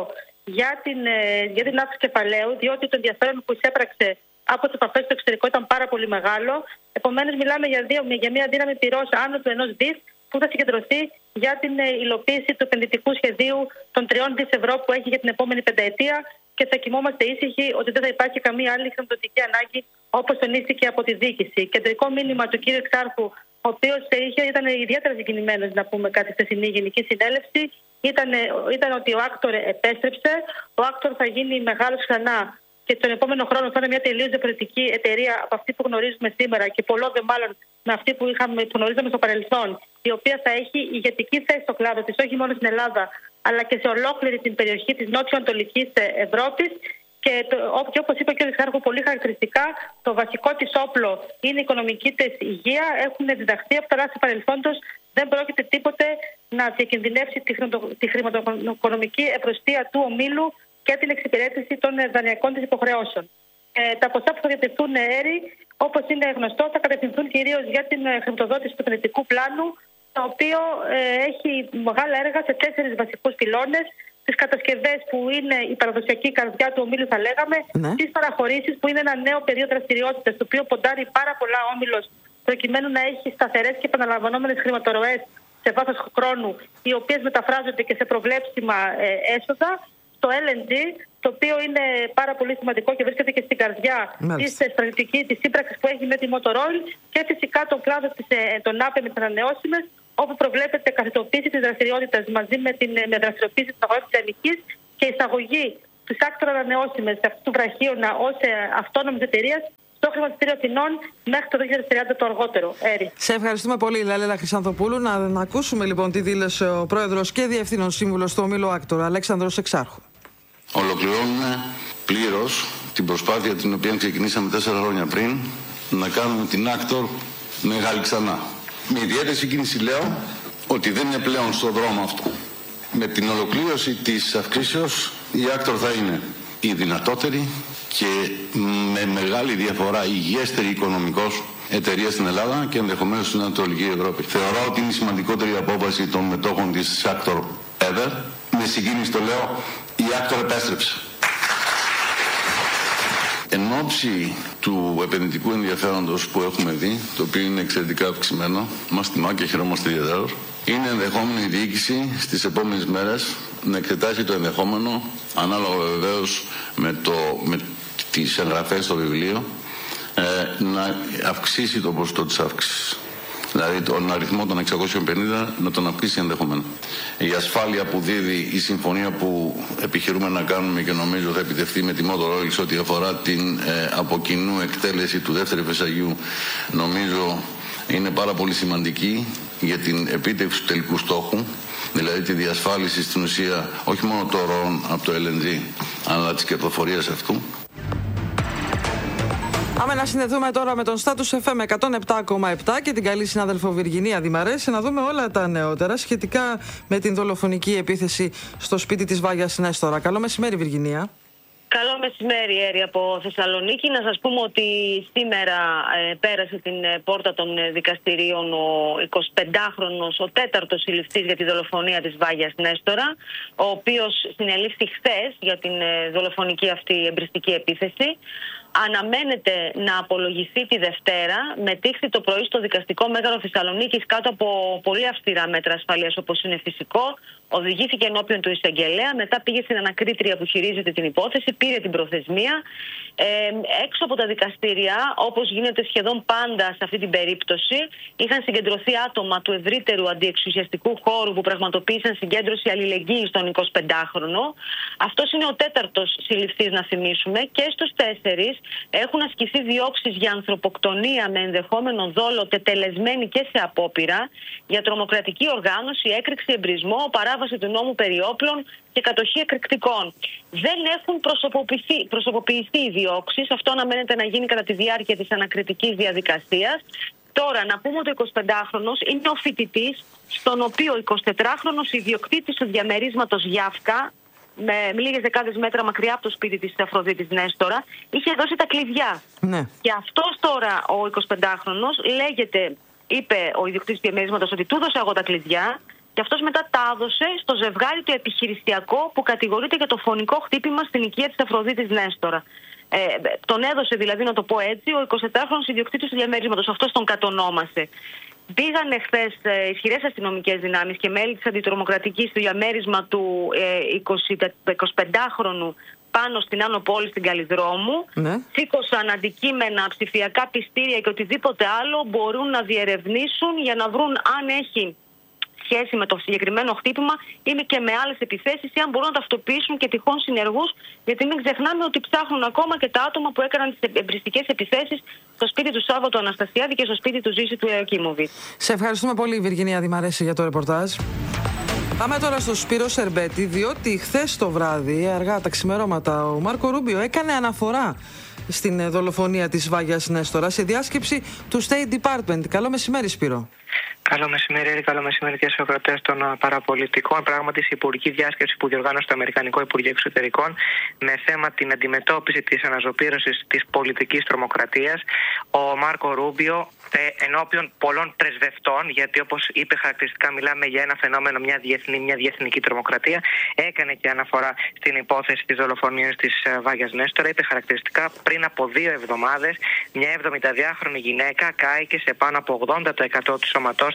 για την αύξηση κεφαλαίου, διότι το ενδιαφέρον που εισέπραξε από τις επαφές στο εξωτερικό ήταν πάρα πολύ μεγάλο. Επομένως, μιλάμε για μια δύναμη πυρός άνω του 1 δις που θα συγκεντρωθεί για την υλοποίηση του επενδυτικού σχεδίου των 3 δις ευρώ που έχει για την επόμενη πενταετία. Και θα κοιμόμαστε ήσυχοι ότι δεν θα υπάρχει καμία άλλη χρηματοδοτική ανάγκη, όπως τονίστηκε από τη διοίκηση. Κεντρικό μήνυμα του κ. Εξάρχου, ο οποίος ήταν ιδιαίτερα συγκινημένος, να πούμε, κάτι στη χθεσινή Γενική Συνέλευση, ήταν ότι ο Άκτορ επέστρεψε. Ο Άκτορ θα γίνει μεγάλος ξανά και τον επόμενο χρόνο θα είναι μια τελείως διαφορετική εταιρεία από αυτή που γνωρίζουμε σήμερα και πολλό δε μάλλον με αυτή που γνωρίζαμε στο παρελθόν, η οποία θα έχει ηγετική θέση στο κλάδο της, όχι μόνο στην Ελλάδα, αλλά και σε ολόκληρη την περιοχή της νότιο-ανατολικής Ευρώπης. Και όπως είπε ο κ. Εξάρχου πολύ χαρακτηριστικά, το βασικό της όπλο είναι η οικονομική της υγεία. Έχουν διδαχθεί από τα λάθη παρελθόντος. Δεν πρόκειται τίποτε να διακινδυνεύσει τη χρηματοοικονομική ευρωστία του ομίλου και την εξυπηρέτηση των δανειακών της υποχρεώσεων. Τα ποσά που θα διατεθούν, Έρη, όπως είναι γνωστό, θα κατευθυνθούν κυρίως για την χρηματοδότηση του επενδυτικού πλάνου, το οποίο έχει μεγάλα έργα σε 4 βασικούς πυλώνες. Τις κατασκευές που είναι η παραδοσιακή καρδιά του ομίλου, θα λέγαμε, τις παραχωρήσεις που είναι ένα νέο πεδίο δραστηριότητας, το οποίο ποντάρει πάρα πολλά ο όμιλος, προκειμένου να έχει σταθερές και επαναλαμβανόμενες χρηματορροές σε βάθος χρόνου, οι οποίες μεταφράζονται και σε προβλέψιμα έσοδα. στο LNG, το οποίο είναι πάρα πολύ σημαντικό και βρίσκεται και στην καρδιά της στρατηγικής της σύμπραξης που έχει με τη Motorola, και φυσικά τον κλάδο των ΑΠΕ με τις ανανεώσιμες, όπου προβλέπεται καθετοποίηση της δραστηριότητας μαζί με την δραστηριοποίηση της αγοράς της ελληνικής και εισαγωγή της άκτορα ανανεώσιμες αυτού του βραχίωνα ως αυτόνομης εταιρείας στο χρηματιστήριο Αθηνών μέχρι το 2030 το αργότερο. Σε ευχαριστούμε πολύ, Λαλέλα Χρυσανθοπούλου. Να ακούσουμε λοιπόν τι δήλωσε ο πρόεδρος και διευθύνων σύμβουλος του ομίλου Άκτορα, Αλέξανδρος Εξάρχου. Ολοκληρώνουμε πλήρως την προσπάθεια την οποία ξεκινήσαμε 4 χρόνια πριν να κάνουμε την Άκτορ μεγάλη ξανά. Με ιδιαίτερη συγκίνηση λέω ότι δεν είναι πλέον στο δρόμο αυτό. Με την ολοκλήρωση της αυξήσεως η Άκτορ θα είναι η δυνατότερη και με μεγάλη διαφορά υγιέστερη οικονομικός εταιρεία στην Ελλάδα και ενδεχομένως στην Ανατολική Ευρώπη. Θεωρώ ότι είναι η σημαντικότερη απόφαση των μετόχων της Άκτορ ever. Με συγκίνηση το λέω, η Άκτορ επέστρεψε. Εν ώψη του επενδυτικού ενδιαφέροντος που έχουμε δει, το οποίο είναι εξαιρετικά αυξημένο, μας τιμά και χαιρόμαστε ιδιαίτερως, είναι ενδεχόμενη η διοίκηση στις επόμενες μέρες να εξετάσει το ενδεχόμενο, ανάλογα βεβαίως με τις εγγραφές στο βιβλίο, να αυξήσει το ποσοστό της αύξησης. Δηλαδή τον αριθμό των 650 να τον αυξήσει ενδεχομένω. Η ασφάλεια που δίδει η συμφωνία που επιχειρούμε να κάνουμε και νομίζω θα επιτευχθεί με τη Motorola ό,τι αφορά την από κοινού εκτέλεση του δεύτερου εφεσαγίου, νομίζω είναι πάρα πολύ σημαντική για την επίτευξη του τελικού στόχου, δηλαδή τη διασφάλιση στην ουσία όχι μόνο των ροών από το LNG αλλά της κερδοφορίας αυτού. Πάμε να συνδεθούμε τώρα με τον Status FM 107,7 και την καλή συνάδελφο Βιργινία Δημαρέση να δούμε όλα τα νεότερα σχετικά με την δολοφονική επίθεση στο σπίτι της Βάγιας Νέστορα. Καλό μεσημέρι, Βιργινία. Καλό μεσημέρι, Έρη, από Θεσσαλονίκη. Να σας πούμε ότι σήμερα πέρασε την πόρτα των δικαστηρίων ο 25χρονος, ο τέταρτος συλληφθής για τη δολοφονία της Βάγιας Νέστορα, ο οποίος συνελήφθη χθες για την δολοφονική αυτή εμπριστική επίθεση. Αναμένεται να απολογηθεί τη Δευτέρα με τύχη το πρωί στο δικαστικό μέγαρο Θεσσαλονίκης κάτω από πολύ αυστηρά μέτρα ασφαλείας, όπως είναι φυσικό. Οδηγήθηκε ενώπιον του εισαγγελέα, μετά πήγε στην ανακρίτρια που χειρίζεται την υπόθεση, πήρε την προθεσμία. Έξω από τα δικαστήρια, όπως γίνεται σχεδόν πάντα σε αυτή την περίπτωση, είχαν συγκεντρωθεί άτομα του ευρύτερου αντιεξουσιαστικού χώρου που πραγματοποίησαν συγκέντρωση αλληλεγγύης στον 25χρονο. Αυτός είναι ο τέταρτος συλληφθής, να θυμίσουμε, και στους 4 έχουν ασκηθεί διώξεις για ανθρωποκτονία με ενδεχόμενο δόλο τετελεσμένη και σε απόπειρα, για τρομοκρατική οργάνωση, έκρηξη, εμπρισμό, παράβαση του νόμου περί όπλων και κατοχή εκρηκτικών. Δεν έχουν προσωποποιηθεί οι διώξεις. Αυτό αναμένεται να γίνει κατά τη διάρκεια της ανακριτικής διαδικασίας. Τώρα, να πούμε ότι ο 25χρονος είναι ο φοιτητής, στον οποίο ο 24χρονος ιδιοκτήτης του διαμερίσματος Γιάφκα, με λίγες δεκάδες μέτρα μακριά από το σπίτι της Αφροδίτης Νέστορα, είχε δώσει τα κλειδιά. Ναι. Και αυτός τώρα ο 25χρονος είπε ο ιδιοκτήτης του διαμερίσματος ότι του έδωσα εγώ τα κλειδιά. Και αυτός μετά τα έδωσε στο ζευγάρι του επιχειρησιακό που κατηγορείται για το φωνικό χτύπημα στην οικία της Αφροδίτης Νέστορα. Τον έδωσε δηλαδή, να το πω έτσι, ο 24χρονος ιδιοκτήτης του διαμερίσματος. Αυτός τον κατονόμασε. Πήγανε χθες ισχυρές αστυνομικές δυνάμεις και μέλη της αντιτρομοκρατικής στο διαμέρισμα του 25χρονου πάνω στην Άνω Πόλη στην Καλλιδρόμου. Ναι. Σήκωσαν αντικείμενα, ψηφιακά πιστήρια και οτιδήποτε άλλο μπορούν να διερευνήσουν για να βρουν αν έχει σχέση με το συγκεκριμένο χτύπημα ή και με άλλες επιθέσεις, ή αν μπορούν να ταυτοποιήσουν και τυχόν συνεργούς, γιατί μην ξεχνάμε ότι ψάχνουν ακόμα και τα άτομα που έκαναν τις εμπριστικές επιθέσεις στο σπίτι του Σάββατο του Αναστασιάδη και στο σπίτι του Ζήση του Εωκίμοβιτ. Σε ευχαριστούμε πολύ, Βιργινία Δημαρέση, για το ρεπορτάζ. Πάμε τώρα στο Σπύρο Σερμπέτη, διότι χθες το βράδυ, αργά τα ξημερώματα, ο Μάρκο Ρούμπιο έκανε αναφορά στην δολοφονία της Βάγιας Νέστορα σε διάσκεψη του State Department. Καλό μεσημέρι, Σπύρο. Καλό μεσημέρι, καλό μεσημέρι και στους ακροατές των παραπολιτικών. Πράγματι, η υπουργική διάσκεψη που διοργάνωσε το Αμερικανικό Υπουργείο Εξωτερικών με θέμα την αντιμετώπιση της αναζωπήρωσης της πολιτικής τρομοκρατίας, ο Μάρκο Ρούμπιο, ενώπιον πολλών πρεσβευτών, γιατί όπως είπε χαρακτηριστικά μιλάμε για ένα φαινόμενο, μια διεθνική τρομοκρατία, έκανε και αναφορά στην υπόθεση της δολοφονίας της Βάγιας Νέστορα. Είπε χαρακτηριστικά πριν από 2 εβδομάδες μια 72χρονη γυναίκα κάηκε σε πάνω από 80% του σώματός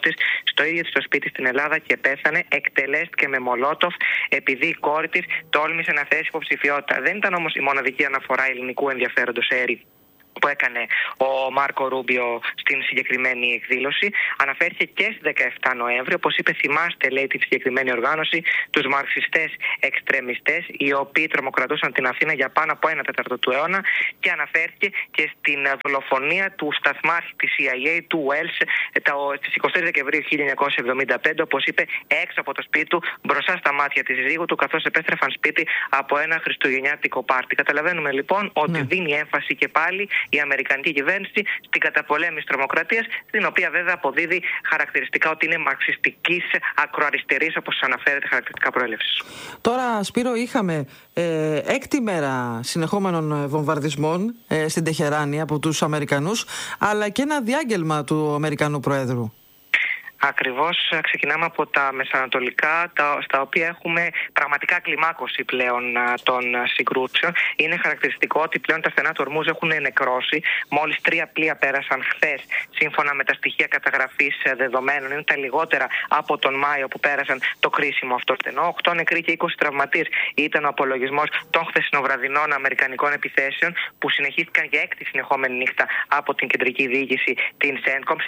της στο ίδιο της το σπίτι στην Ελλάδα και πέθανε. Εκτελέστηκε με μολότοφ επειδή η κόρη της τόλμησε να θέσει υποψηφιότητα. Δεν ήταν όμως η μοναδική αναφορά ελληνικού ενδιαφέροντος, Έρη, που έκανε ο Μάρκο Ρούμπιο στην συγκεκριμένη εκδήλωση. Αναφέρθηκε και στις 17 Νοέμβρη, όπως είπε, θυμάστε, λέει, τη συγκεκριμένη οργάνωση, τους μαρξιστές εξτρεμιστές, οι οποίοι τρομοκρατούσαν την Αθήνα για πάνω από 1/4 του αιώνα, και αναφέρθηκε και στην δολοφονία του σταθμάρχη της CIA, του Wells, στις 23 Δεκεμβρίου 1975, όπως είπε, έξω από το σπίτι του, μπροστά στα μάτια της σύζυγου του, καθώς επέστρεφαν σπίτι από ένα χριστουγεννιάτικο πάρτι. Καταλαβαίνουμε λοιπόν ότι δίνει έμφαση και πάλι η αμερικανική κυβέρνηση στην καταπολέμηση τρομοκρατίας, την οποία βέβαια αποδίδει χαρακτηριστικά ότι είναι μαρξιστικής ακροαριστερής, όπως αναφέρεται, χαρακτηριστικά προέλευσης. Τώρα, Σπύρο, είχαμε έκτη μέρα συνεχόμενων βομβαρδισμών στην Τεχεράνη από τους Αμερικανούς, αλλά και ένα διάγγελμα του Αμερικανού Προέδρου. Ακριβώς, ξεκινάμε από τα μεσανατολικά, στα οποία έχουμε πραγματικά κλιμάκωση πλέον των συγκρούσεων. Είναι χαρακτηριστικό ότι πλέον τα στενά του Ορμούζ έχουν νεκρώσει. Μόλις 3 πλοία πέρασαν χθες, σύμφωνα με τα στοιχεία καταγραφής δεδομένων. Είναι τα λιγότερα από τον Μάιο που πέρασαν το κρίσιμο αυτό στενό. 8 νεκροί και 20 τραυματίες ήταν ο απολογισμός των χθεσινοβραδινών αμερικανικών επιθέσεων, που συνεχίστηκαν για 6η συνεχόμενη νύχτα από την κεντρική διοίκηση, την ΣΕΝΚΟΜ,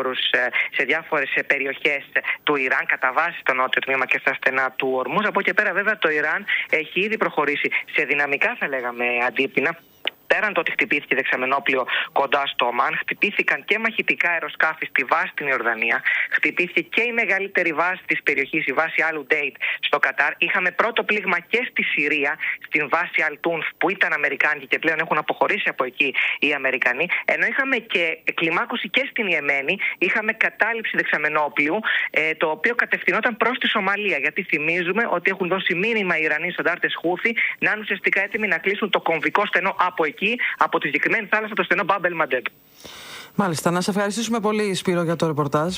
σε διάφορες περιοχές του Ιράν, κατά βάση στο νότιο τμήμα και στα στενά του Ορμούζ. Από εκεί πέρα, βέβαια, το Ιράν έχει ήδη προχωρήσει σε δυναμικά, θα λέγαμε, αντίπεινα. Πέραν το ότι χτυπήθηκε δεξαμενόπλιο κοντά στο Ομάν, χτυπήθηκαν και μαχητικά αεροσκάφη στη βάση στην Ιορδανία, χτυπήθηκε και η μεγαλύτερη βάση της περιοχής, η βάση Al-Udeid στο Κατάρ. Είχαμε πρώτο πλήγμα και στη Συρία, στην βάση Al-Tunf, που ήταν αμερικάνικη και πλέον έχουν αποχωρήσει από εκεί οι Αμερικανοί. Ενώ είχαμε και κλιμάκωση και στην Ιεμένη, είχαμε κατάληψη δεξαμενόπλιου, το οποίο κατευθυνόταν προς τη Σομαλία. Γιατί θυμίζουμε ότι έχουν δώσει μήνυμα οι Ιρανοί σοντάρτες Χούθι να είναι ουσιαστικά έτοιμοι να κλείσουν το κομβικό στενό από εκεί, από τη συγκεκριμένη θάλασσα, το στενό Μπάμπελ Μαντέμπ. Μάλιστα, να σε ευχαριστήσουμε πολύ, Σπύρο, για το ρεπορτάζ.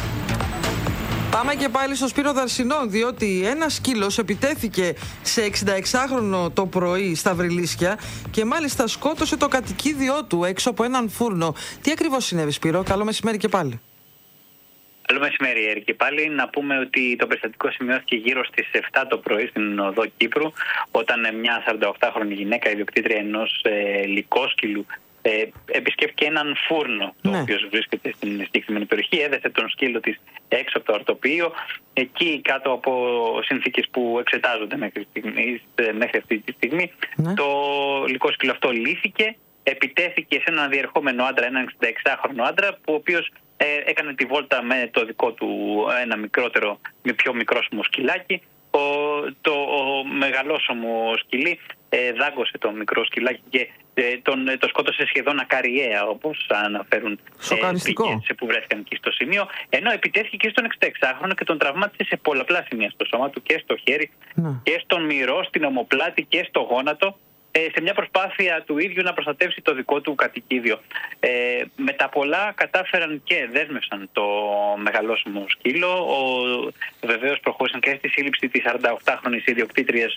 Πάμε και πάλι στο Σπύρο Δαρσινό, διότι ένας σκύλος επιτέθηκε σε 66χρονο το πρωί στα Βρυλίσια και μάλιστα σκότωσε το κατοικίδιό του έξω από έναν φούρνο. Τι ακριβώς συνέβη, Σπύρο? Καλό μεσημέρι και πάλι. Καλό μεσημέρι, Έρη. Και πάλι να πούμε ότι το περιστατικό σημειώθηκε γύρω στις 7 το πρωί στην οδό Κύπρου, όταν μια 48χρονη γυναίκα, ιδιοκτήτρια ενός λυκόσκυλου, επισκέφθηκε έναν φούρνο, το οποίο βρίσκεται στην συγκεκριμένη περιοχή. Έδεσε τον σκύλο της έξω από το αρτοποιείο, εκεί κάτω από συνθήκες που εξετάζονται μέχρι αυτή τη στιγμή. Το λυκόσκυλο αυτό λύθηκε, επιτέθηκε σε έναν διερχόμενο άντρα, έναν 66χρονο άντρα, ο οποίος έκανε τη βόλτα με το δικό του ένα μικρότερο, με πιο μικρόσωμο σκυλάκι. Το μεγαλόσωμο σκυλί δάγκωσε το μικρό σκυλάκι και το σκότωσε σχεδόν ακαριέα, όπως αναφέρουν πηγές που βρέθηκαν εκεί στο σημείο, ενώ επιτέθηκε και στον 66χρονο και τον τραυμάτισε σε πολλαπλά σημεία στο σώμα του, και στο χέρι και στον μυρό, στην ομοπλάτη και στο γόνατο, σε μια προσπάθεια του ίδιου να προστατεύσει το δικό του κατοικίδιο. Με τα πολλά κατάφεραν και δέσμευσαν το μεγαλόσωμο σκύλο. Βεβαίως προχώρησαν και στη σύλληψη της 48χρονης ιδιοκτήτριας,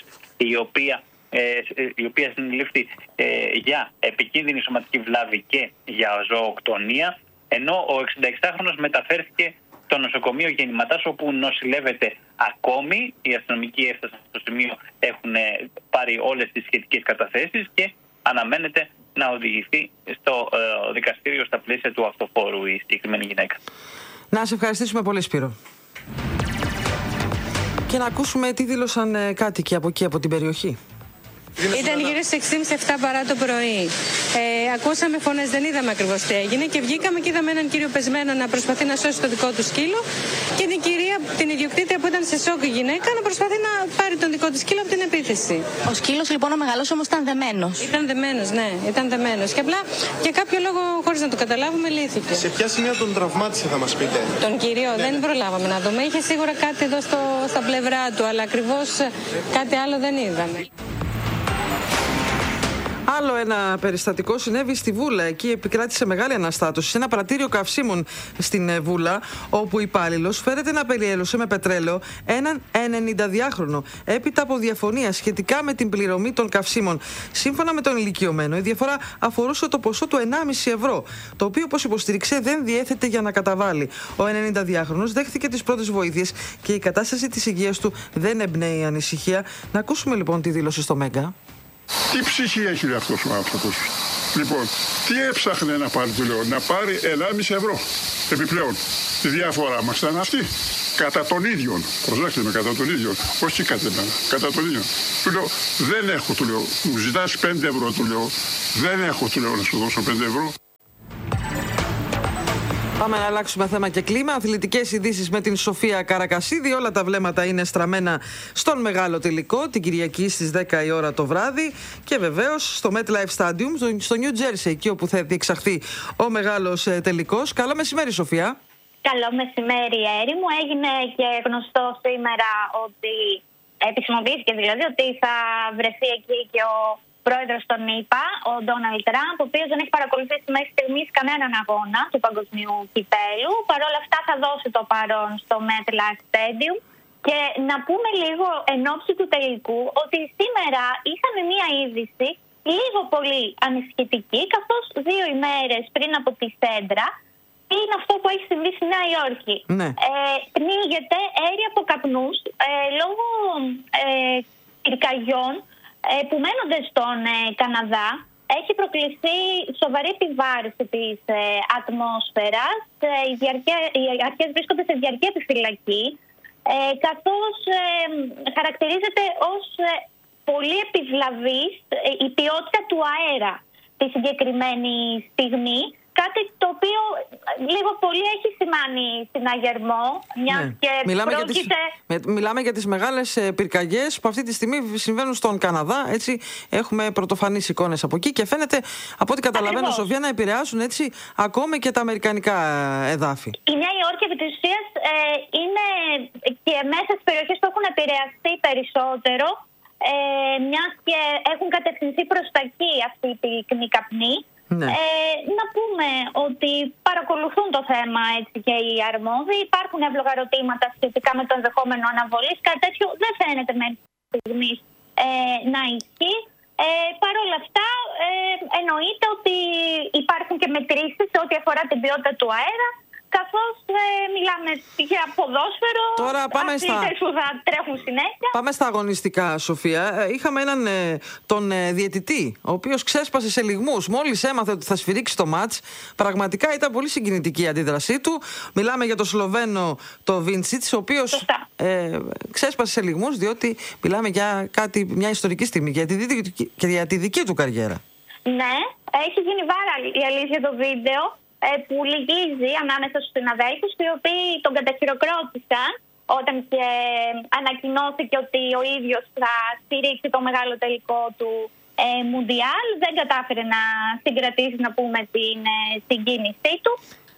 η οποία συνελήφθη για επικίνδυνη σωματική βλάβη και για ζωοκτονία, ενώ ο 66χρονος μεταφέρθηκε στο νοσοκομείο Γεννηματάς, όπου νοσηλεύεται ακόμη. Οι αστυνομικοί έφτασαν στο σημείο, έχουν πάρει όλες τις σχετικές καταθέσεις και αναμένεται να οδηγηθεί στο δικαστήριο στα πλαίσια του αυτοφόρου η συγκεκριμένη γυναίκα. Να σε ευχαριστήσουμε πολύ, Σπύρο. Και να ακούσουμε τι δήλωσαν κάτοικοι από εκεί, από την περιοχή. Ήταν γύρω στις 6:30-7 παρά το πρωί. Ακούσαμε φωνές, δεν είδαμε ακριβώς τι έγινε και βγήκαμε και είδαμε έναν κύριο πεσμένο να προσπαθεί να σώσει το δικό του σκύλο και την κυρία, την ιδιοκτήτρια που ήταν σε σόκ η γυναίκα, να προσπαθεί να πάρει τον δικό του σκύλο από την επίθεση. Ο σκύλος λοιπόν ο μεγάλος όμως ήταν δεμένος. Ήταν δεμένος, ναι, ήταν δεμένος. Και απλά για κάποιο λόγο, χωρίς να το καταλάβουμε, λύθηκε. Σε ποια σημεία τον τραυμάτισε, θα μας πείτε? Τον κύριο δεν προλάβαμε να δούμε. Είχε σίγουρα κάτι εδώ στα πλευρά του, αλλά ακριβώς κάτι άλλο δεν είδαμε. Άλλο ένα περιστατικό συνέβη στη Βούλα. Εκεί επικράτησε μεγάλη αναστάτωση σε ένα πρατήριο καυσίμων στην Βούλα, όπου υπάλληλος φέρεται να περιέλωσε με πετρέλαιο έναν 92χρονο έπειτα από διαφωνία σχετικά με την πληρωμή των καυσίμων. Σύμφωνα με τον ηλικιωμένο, η διαφορά αφορούσε το ποσό του 1,5 ευρώ, το οποίο, όπως υποστήριξε, δεν διέθετε για να καταβάλει. Ο 92χρονος δέχθηκε τις πρώτες βοήθειες και η κατάσταση της υγείας του δεν εμπνέει ανησυχία. Να ακούσουμε λοιπόν τη δήλωση στο Μέγκα. Τι ψυχή έχει αυτός ο άνθρωπος? Λοιπόν, τι έψαχνε να πάρει, του λέω? Να πάρει 1,5 ευρώ επιπλέον. Τη διαφορά μας ήταν αυτή. Κατά τον ίδιον. Προσέξτε με, κατά τον ίδιον. Όχι κατά εμένα. Κατά τον ίδιον. Του λέω, δεν έχω, του λέω. Μου ζητάς 5 ευρώ, του λέω. Δεν έχω, του λέω, να σου δώσω 5 ευρώ. Πάμε να αλλάξουμε θέμα και κλίμα. Αθλητικές ειδήσεις με την Σοφία Καρακασίδη. Όλα τα βλέμματα είναι στραμμένα στον μεγάλο τελικό την Κυριακή στις 10 η ώρα το βράδυ. Και βεβαίως στο MetLife Stadium, στο New Jersey, εκεί όπου θα διεξαχθεί ο μεγάλος τελικός. Καλό μεσημέρι, Σοφία. Καλό μεσημέρι, Έρη μου. Έγινε και γνωστό σήμερα ότι επισημοποιήθηκε δηλαδή ότι θα βρεθεί εκεί και ο πρόεδρος των ΗΠΑ, ο Ντόναλντ Τραμπ, ο οποίος δεν έχει παρακολουθήσει μέχρι στιγμής κανέναν αγώνα του παγκοσμίου κυπέλου. Παρ' όλα αυτά θα δώσει το παρόν στο MetLife Stadium. Και να πούμε λίγο εν ώψη του τελικού ότι σήμερα είχαμε μία είδηση λίγο πολύ ανησυχητική, καθώς 2 ημέρες πριν από τη Σέντρα είναι αυτό που έχει συμβεί στη Νέα Υόρκη. Ναι. Πνίγεται αέρι από καπνούς λόγω πυρκαγιών που μένονται στον Καναδά. Έχει προκληθεί σοβαρή επιβάρυνση της ατμόσφαιρας. Οι αρχές βρίσκονται σε διαρκή επιφυλακή, καθώς χαρακτηρίζεται ως πολύ επιβλαβής η ποιότητα του αέρα τη συγκεκριμένη στιγμή. Κάτι το οποίο λίγο πολύ έχει σημάνει συναγερμό, μιας και μιλάμε για τις μεγάλες πυρκαγιές που αυτή τη στιγμή συμβαίνουν στον Καναδά. Έτσι, έχουμε πρωτοφανείς εικόνες από εκεί και φαίνεται, από ό,τι καταλαβαίνω, Σοφία, να επηρεάσουν έτσι ακόμη και τα αμερικανικά εδάφη. Η Νέα Υόρκη, επί της ουσίας, είναι και μέσα στις περιοχές που έχουν επηρεαστεί περισσότερο, μιας και έχουν κατευθυνθεί προς τα εκεί αυτή η πυκνή καπνή. Ναι. Να πούμε ότι παρακολουθούν το θέμα έτσι και οι αρμόδιοι. Υπάρχουν εύλογα ερωτήματα σχετικά με το ενδεχόμενο αναβολής. Κάτι τέτοιο δεν φαίνεται μέχρι στιγμής να ισχύει. Παρ' όλα αυτά, εννοείται ότι υπάρχουν και μετρήσεις σε ό,τι αφορά την ποιότητα του αέρα. Καθώς μιλάμε για ποδόσφαιρο, αθλητές που θα τρέχουν συνέχεια. Πάμε στα αγωνιστικά, Σοφία. Είχαμε έναν τον διαιτητή, ο οποίος ξέσπασε σε λυγμούς. Μόλις έμαθε ότι θα σφυρίξει το μάτς, πραγματικά ήταν πολύ συγκινητική η αντίδρασή του. Μιλάμε για τον Σλοβαίνο, το Βίντσιτς, ο οποίος ξέσπασε σε λυγμούς, διότι μιλάμε για μια ιστορική στιγμή και για τη δική του καριέρα. Ναι, έχει γίνει viral η αλήθεια το βίντεο, που λυγίζει ανάμεσα στους συναδέλφους, οι οποίοι τον καταχειροκρότησαν όταν και ανακοινώθηκε ότι ο ίδιος θα στηρίξει το μεγάλο τελικό του Μουντιάλ. Δεν κατάφερε να συγκρατήσει, να πούμε, την συγκίνησή του.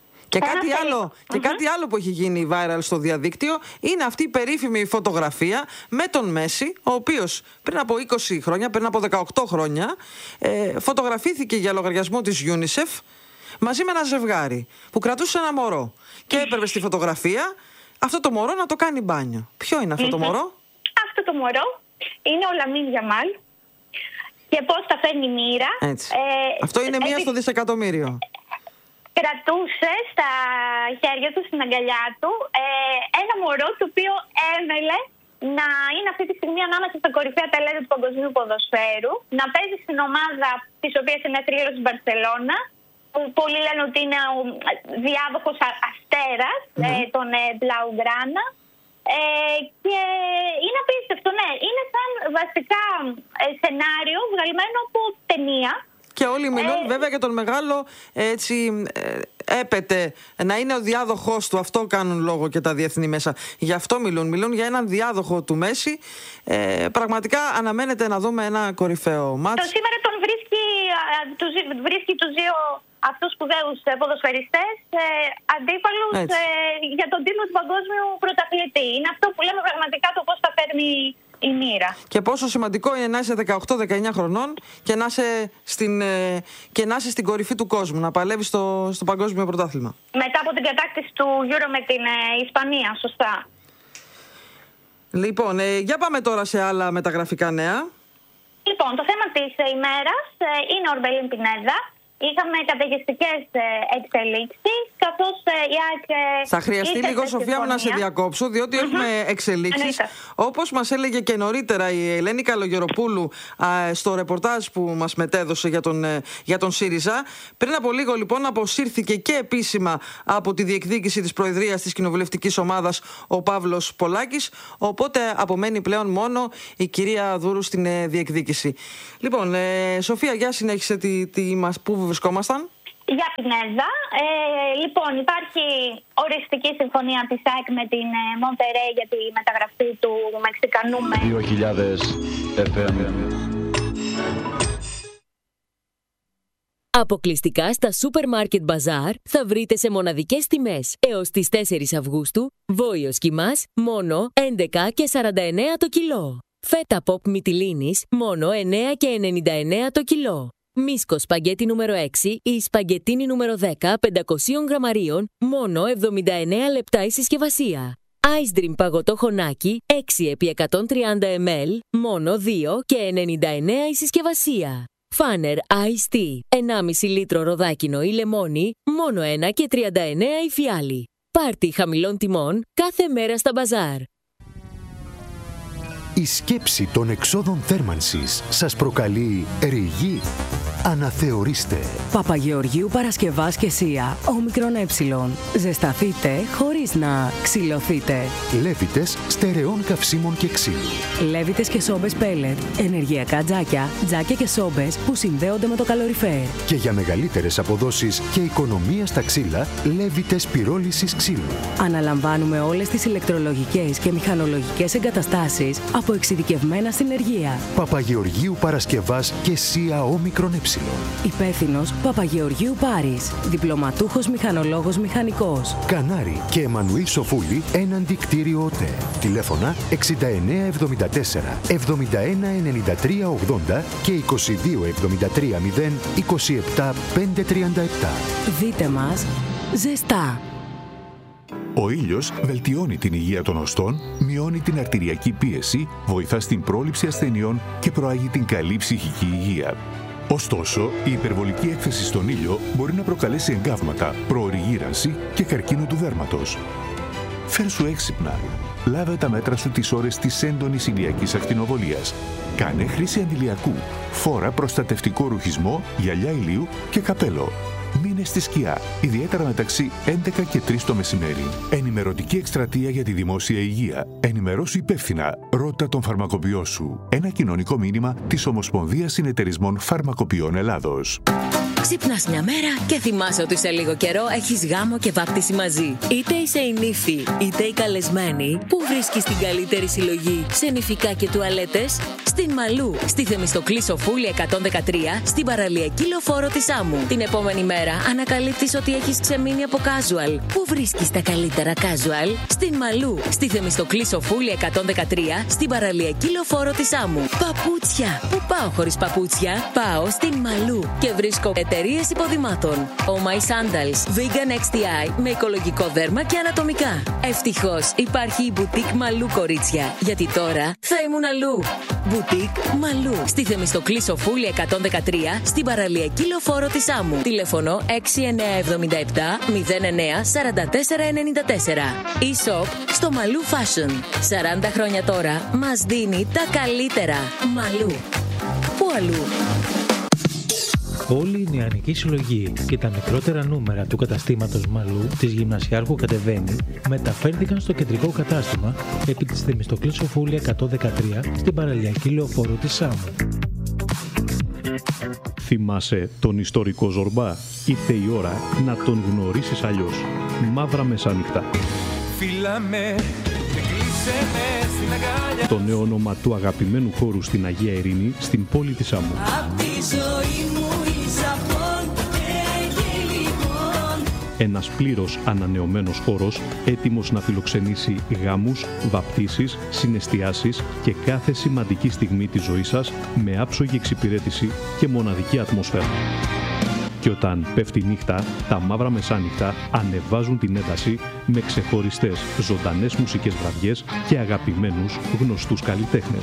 Και κάτι άλλο που έχει γίνει viral στο διαδίκτυο είναι αυτή η περίφημη φωτογραφία με τον Μέση, ο οποίος πριν από 20 χρόνια, πριν από 18 χρόνια, φωτογραφήθηκε για λογαριασμό της UNICEF μαζί με ένα ζευγάρι που κρατούσε ένα μωρό. Και έπρεπε στη φωτογραφία αυτό το μωρό να το κάνει μπάνιο. Ποιο είναι αυτό το μωρό? Αυτό το μωρό είναι ο Λαμίν Γιαμάλ. Και πώς τα φέρνει μοίρα. Αυτό είναι μία στο δισεκατομμύριο. Κρατούσε στα χέρια του, στην αγκαλιά του, ένα μωρό το οποίο έμελε να είναι αυτή τη στιγμή ανάμεσα στα κορυφαία ταλέντα του παγκοσμίου ποδοσφαίρου, να παίζει στην ομάδα της οποίας είναι θρύλος της Μπαρσελόνα, που πολλοί λένε ότι είναι ο διάδοχος αστέρας, τον Blaugrana. Και είναι απίστευτο, ναι. Είναι σαν βασικά σενάριο βγαλμένο από ταινία. Και όλοι μιλούν βέβαια για τον μεγάλο, έτσι, έπεται να είναι ο διάδοχος του. Αυτό κάνουν λόγο και τα διεθνή μέσα. Γι' αυτό μιλούν. Μιλούν για έναν διάδοχο του Μέση. Πραγματικά αναμένεται να δούμε ένα κορυφαίο μάτς. Το σήμερα τον βρίσκει τους δύο αυτούς σπουδαίους ποδοσφαιριστές αντίπαλους για τον τίτλο του παγκόσμιου πρωταθλητή. Είναι αυτό που λέμε πραγματικά το πώς θα φέρνει η μοίρα. Και πόσο σημαντικό είναι να είσαι 18-19 χρονών και να είσαι στην κορυφή του κόσμου, να παλεύεις στο παγκόσμιο πρωτάθλημα. Μετά από την κατάκτηση του Euro με την Ισπανία, σωστά. Λοιπόν, για πάμε τώρα σε άλλα μεταγραφικά νέα. Λοιπόν, το θέμα της ημέρας είναι ο Ορμπελίν Πινέδα. Είχαμε καταιγιστικές εξελίξεις, καθώς η ΑΕΚ... Θα χρειαστεί λίγο, Σοφία μου, να σε διακόψω, διότι έχουμε εξελίξεις. Όπως μας έλεγε και νωρίτερα η Ελένη Καλογεροπούλου στο ρεπορτάζ που μας μετέδωσε για τον ΣΥΡΙΖΑ, πριν από λίγο λοιπόν αποσύρθηκε και επίσημα από τη διεκδίκηση της προεδρίας της κοινοβουλευτικής ομάδας ο Παύλος Πολάκης, οπότε απομένει πλέον μόνο η κυρία Δούρου στην διεκδίκηση. Λοιπόν, Σοφία, για συνέχισε πού βρισκόμασταν. Για Πινέδα. Λοιπόν, υπάρχει οριστική συμφωνία της ΑΕΚ με την Μοντερέ για τη μεταγραφή του Μεξικανού με 2000 FM. Αποκλειστικά στα Supermarket Bazaar θα βρείτε σε μοναδικές τιμές έως τις 4 Αυγούστου βόηος κιμάς μόνο 11 και 49 το κιλό. Φέτα pop μυτιλίνης μόνο 9 και 99 το κιλό. Μίσκο σπαγκέτι νούμερο 6 ή σπαγκετίνι νούμερο 10 500 γραμμαρίων μόνο 79 λεπτά η συσκευασία. Ice Dream παγωτό χωνάκι 6 επί 130 ml μόνο 2 και 99 η συσκευασία. Φάνερ Ice Tea 1,5 λίτρο ροδάκινο ή λεμόνι μόνο 1 και 39 η φιάλη. Πάρτι χαμηλών τιμών κάθε μέρα στα μπαζάρ. Η σκέψη των εξόδων θέρμανσης σας προκαλεί ρηγή. Αναθεωρήστε. Παπαγεωργίου Παρασκευάς και Σία, όμικρον ε. Ζεσταθείτε χωρίς να ξυλωθείτε. Λέβητες στερεών καυσίμων και ξύλου. Λέβητες και σόμπες πέλετ, ενεργειακά τζάκια, τζάκια και σόμπες που συνδέονται με το καλοριφέρ. Και για μεγαλύτερες αποδόσεις και οικονομία στα ξύλα, Λέβητες πυρόλησης ξύλου. Αναλαμβάνουμε όλες τις ηλεκτρολογικές και μηχανολογικές εγκαταστάσεις από εξειδικευμένα συνεργεία. Παπαγεωργίου Παρασκευάς και Σία όμικρον ε. Υπεύθυνος Παπαγεωργίου Πάρης. Διπλωματούχος μηχανολόγος μηχανικός. Κανάρη και Εμμανουήλ Σοφούλη έναντι κτίριο ΟΤΕ. Τηλέφωνα 6974 7193 80 και 2273 0 27 537. Δείτε μας ζεστά. Ο ήλιος βελτιώνει την υγεία των οστών, μειώνει την αρτηριακή πίεση, βοηθά στην πρόληψη ασθενειών και προάγει την καλή ψυχική υγεία. Ωστόσο, η υπερβολική έκθεση στον ήλιο μπορεί να προκαλέσει εγκάβματα, προωρή γύρανση και καρκίνο του δέρματος. Φέρσου έξυπνα. Λάβε τα μέτρα σου τις ώρες της έντονης ηλιακής ακτινοβολίας. Κάνε χρήση αντιλιακού. Φόρα προστατευτικό ρουχισμό, γυαλιά ηλίου και καπέλο. Μείνε στη σκιά, ιδιαίτερα μεταξύ 11 και 3 το μεσημέρι. Ενημερωτική εκστρατεία για τη δημόσια υγεία. Ενημερώσου υπεύθυνα. Ρώτα τον φαρμακοποιό σου. Ένα κοινωνικό μήνυμα της Ομοσπονδίας Συνεταιρισμών Φαρμακοποιών Ελλάδος. Ξυπνάς μια μέρα και θυμάσαι ότι σε λίγο καιρό έχεις γάμο και βάπτιση μαζί. Είτε είσαι η νύφη, είτε η καλεσμένη, που βρίσκεις την καλύτερη συλλογή σε νηφικά και τουαλέτες? Στην Μαλού, στη Θεμιστοκλή Σοφούλη 113, στην παραλιακή λεωφόρο της Άμμου. Την επόμενη μέρα ανακαλύπτεις ότι έχεις ξεμείνει από casual. Πού βρίσκεις τα καλύτερα casual? Στην Μαλού, στη Θεμιστοκλή Σοφούλη 113, στην παραλιακή λεωφόρο της Άμμου. Παπούτσια! Πού πάω χωρίς παπούτσια? Πάω στην Μαλού και βρίσκω εταιρείες υποδημάτων. Oh My Sandals, Vegan XTI με οικολογικό δέρμα και ανατομικά. Ευτυχώς υπάρχει η Boutique Μαλού, κορίτσια, γιατί τώρα θα ήμουν αλλού. Boutique Μαλού, στη Θεμιστοκλή Σοφούλη 113, στην παραλιακή λεωφόρο της Άμμου. Τηλέφωνο 6977 09 4494. E-shop στο Μαλού Fashion. 40 χρόνια τώρα μας δίνει τα καλύτερα. Μαλού. Πού αλλού? Όλη η νεανική συλλογή και τα μικρότερα νούμερα του καταστήματος Μαλού της Γυμνασιάρχου Κατεβαίνει μεταφέρθηκαν στο κεντρικό κατάστημα επί της Θεμιστοκλής Σοφούλη 113 στην παραλιακή λεωφόρο της Σάμου. Θυμάσαι τον ιστορικό Ζορμπά? Ήρθε η ώρα να τον γνωρίσεις αλλιώς. Μαύρα Μεσάνυχτα. Το νέο όνομα του αγαπημένου χώρου στην Αγία Ειρήνη, στην πόλη της Άμμου. Ένας πλήρως ανανεωμένος χώρος, έτοιμος να φιλοξενήσει γάμους, βαπτίσεις, συναισθιάσεις και κάθε σημαντική στιγμή της ζωής σας με άψογη εξυπηρέτηση και μοναδική ατμόσφαιρα. Και όταν πέφτει νύχτα, τα Μαύρα Μεσάνυχτα ανεβάζουν την ένταση με ξεχωριστές ζωντανές μουσικές βραδιές και αγαπημένους γνωστούς καλλιτέχνες.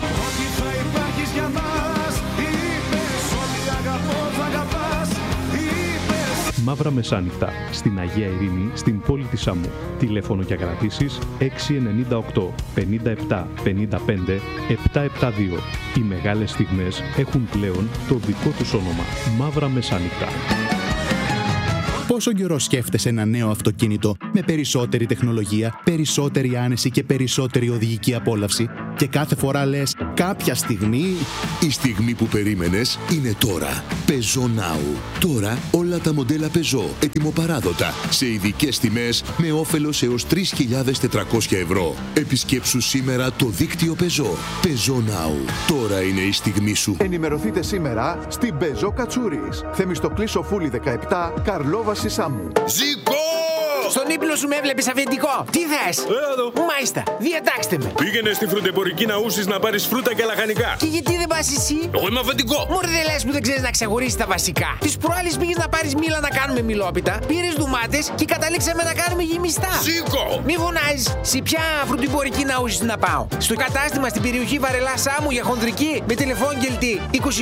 Μαύρα Μεσάνυχτα, στην Αγία Ειρήνη, στην πόλη της Σάμου. Τηλέφωνο για κρατήσεις 698 57 55 772. Οι μεγάλες στιγμές έχουν πλέον το δικό τους όνομα. Μαύρα Μεσάνυχτα. Πόσο καιρό σκέφτεσαι ένα νέο αυτοκίνητο με περισσότερη τεχνολογία, περισσότερη άνεση και περισσότερη οδηγική απόλαυση και κάθε φορά λες κάποια στιγμή... Η στιγμή που περίμενες είναι τώρα. Peugeot Now. Τώρα όλα τα μοντέλα Peugeot ετοιμοπαράδοτα σε ειδικές τιμές με όφελος έως 3.400 ευρώ. Επισκέψου σήμερα το δίκτυο Peugeot. Peugeot Now. Τώρα είναι η στιγμή σου. Ενημερωθείτε σήμερα στην Peugeot Κατσούρης. Θεμιστοκλή Σοφούλη 17, Καρλόβαση Σάμου. Ζήκω! Στον ύπνο σου με έβλεπες αφεντικό. Τι θες? Εδώ. Μάλιστα, διατάξτε με. Πήγαινε στη φρουτεμπορική Ναούσης να πάρεις φρούτα και λαχανικά. Και γιατί δεν πας εσύ? Εγώ είμαι αφεντικό. Μωρέ, δεν λες που δεν ξέρεις να ξεχωρίσεις τα βασικά. Τις προάλλες πήγες να πάρεις μήλα να κάνουμε μιλόπιτα, πήρες ντουμάτες και καταλήξαμε να κάνουμε γεμιστά. Σήκω! Μη φωνάζεις. Σε ποια φρουτεμπορική Ναούσης να πάω? Στο κατάστημα στην περιοχή Βαρελά Σάμου για χονδρική με τηλεφώνγελτη 22 730 24 222.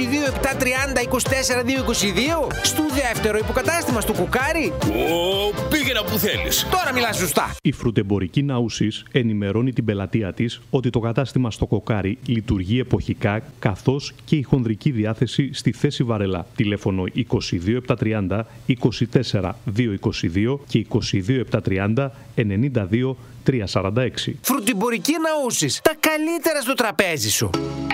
Στο δεύτερο υποκατάστημα στο Κουκάρι. Πήγαινα που θέλεις. Τώρα μιλάς σωστά. Η φρουτεμπορική Ναούσης ενημερώνει την πελατεία της ότι το κατάστημα στο Κοκάρι λειτουργεί εποχικά, καθώς και η χονδρική διάθεση στη θέση Βαρελά. Τηλέφωνο 22 730 24 222 και 22 730 92 346. Φρουτεμπορική Ναούσης. Τα καλύτερα στο τραπέζι σου.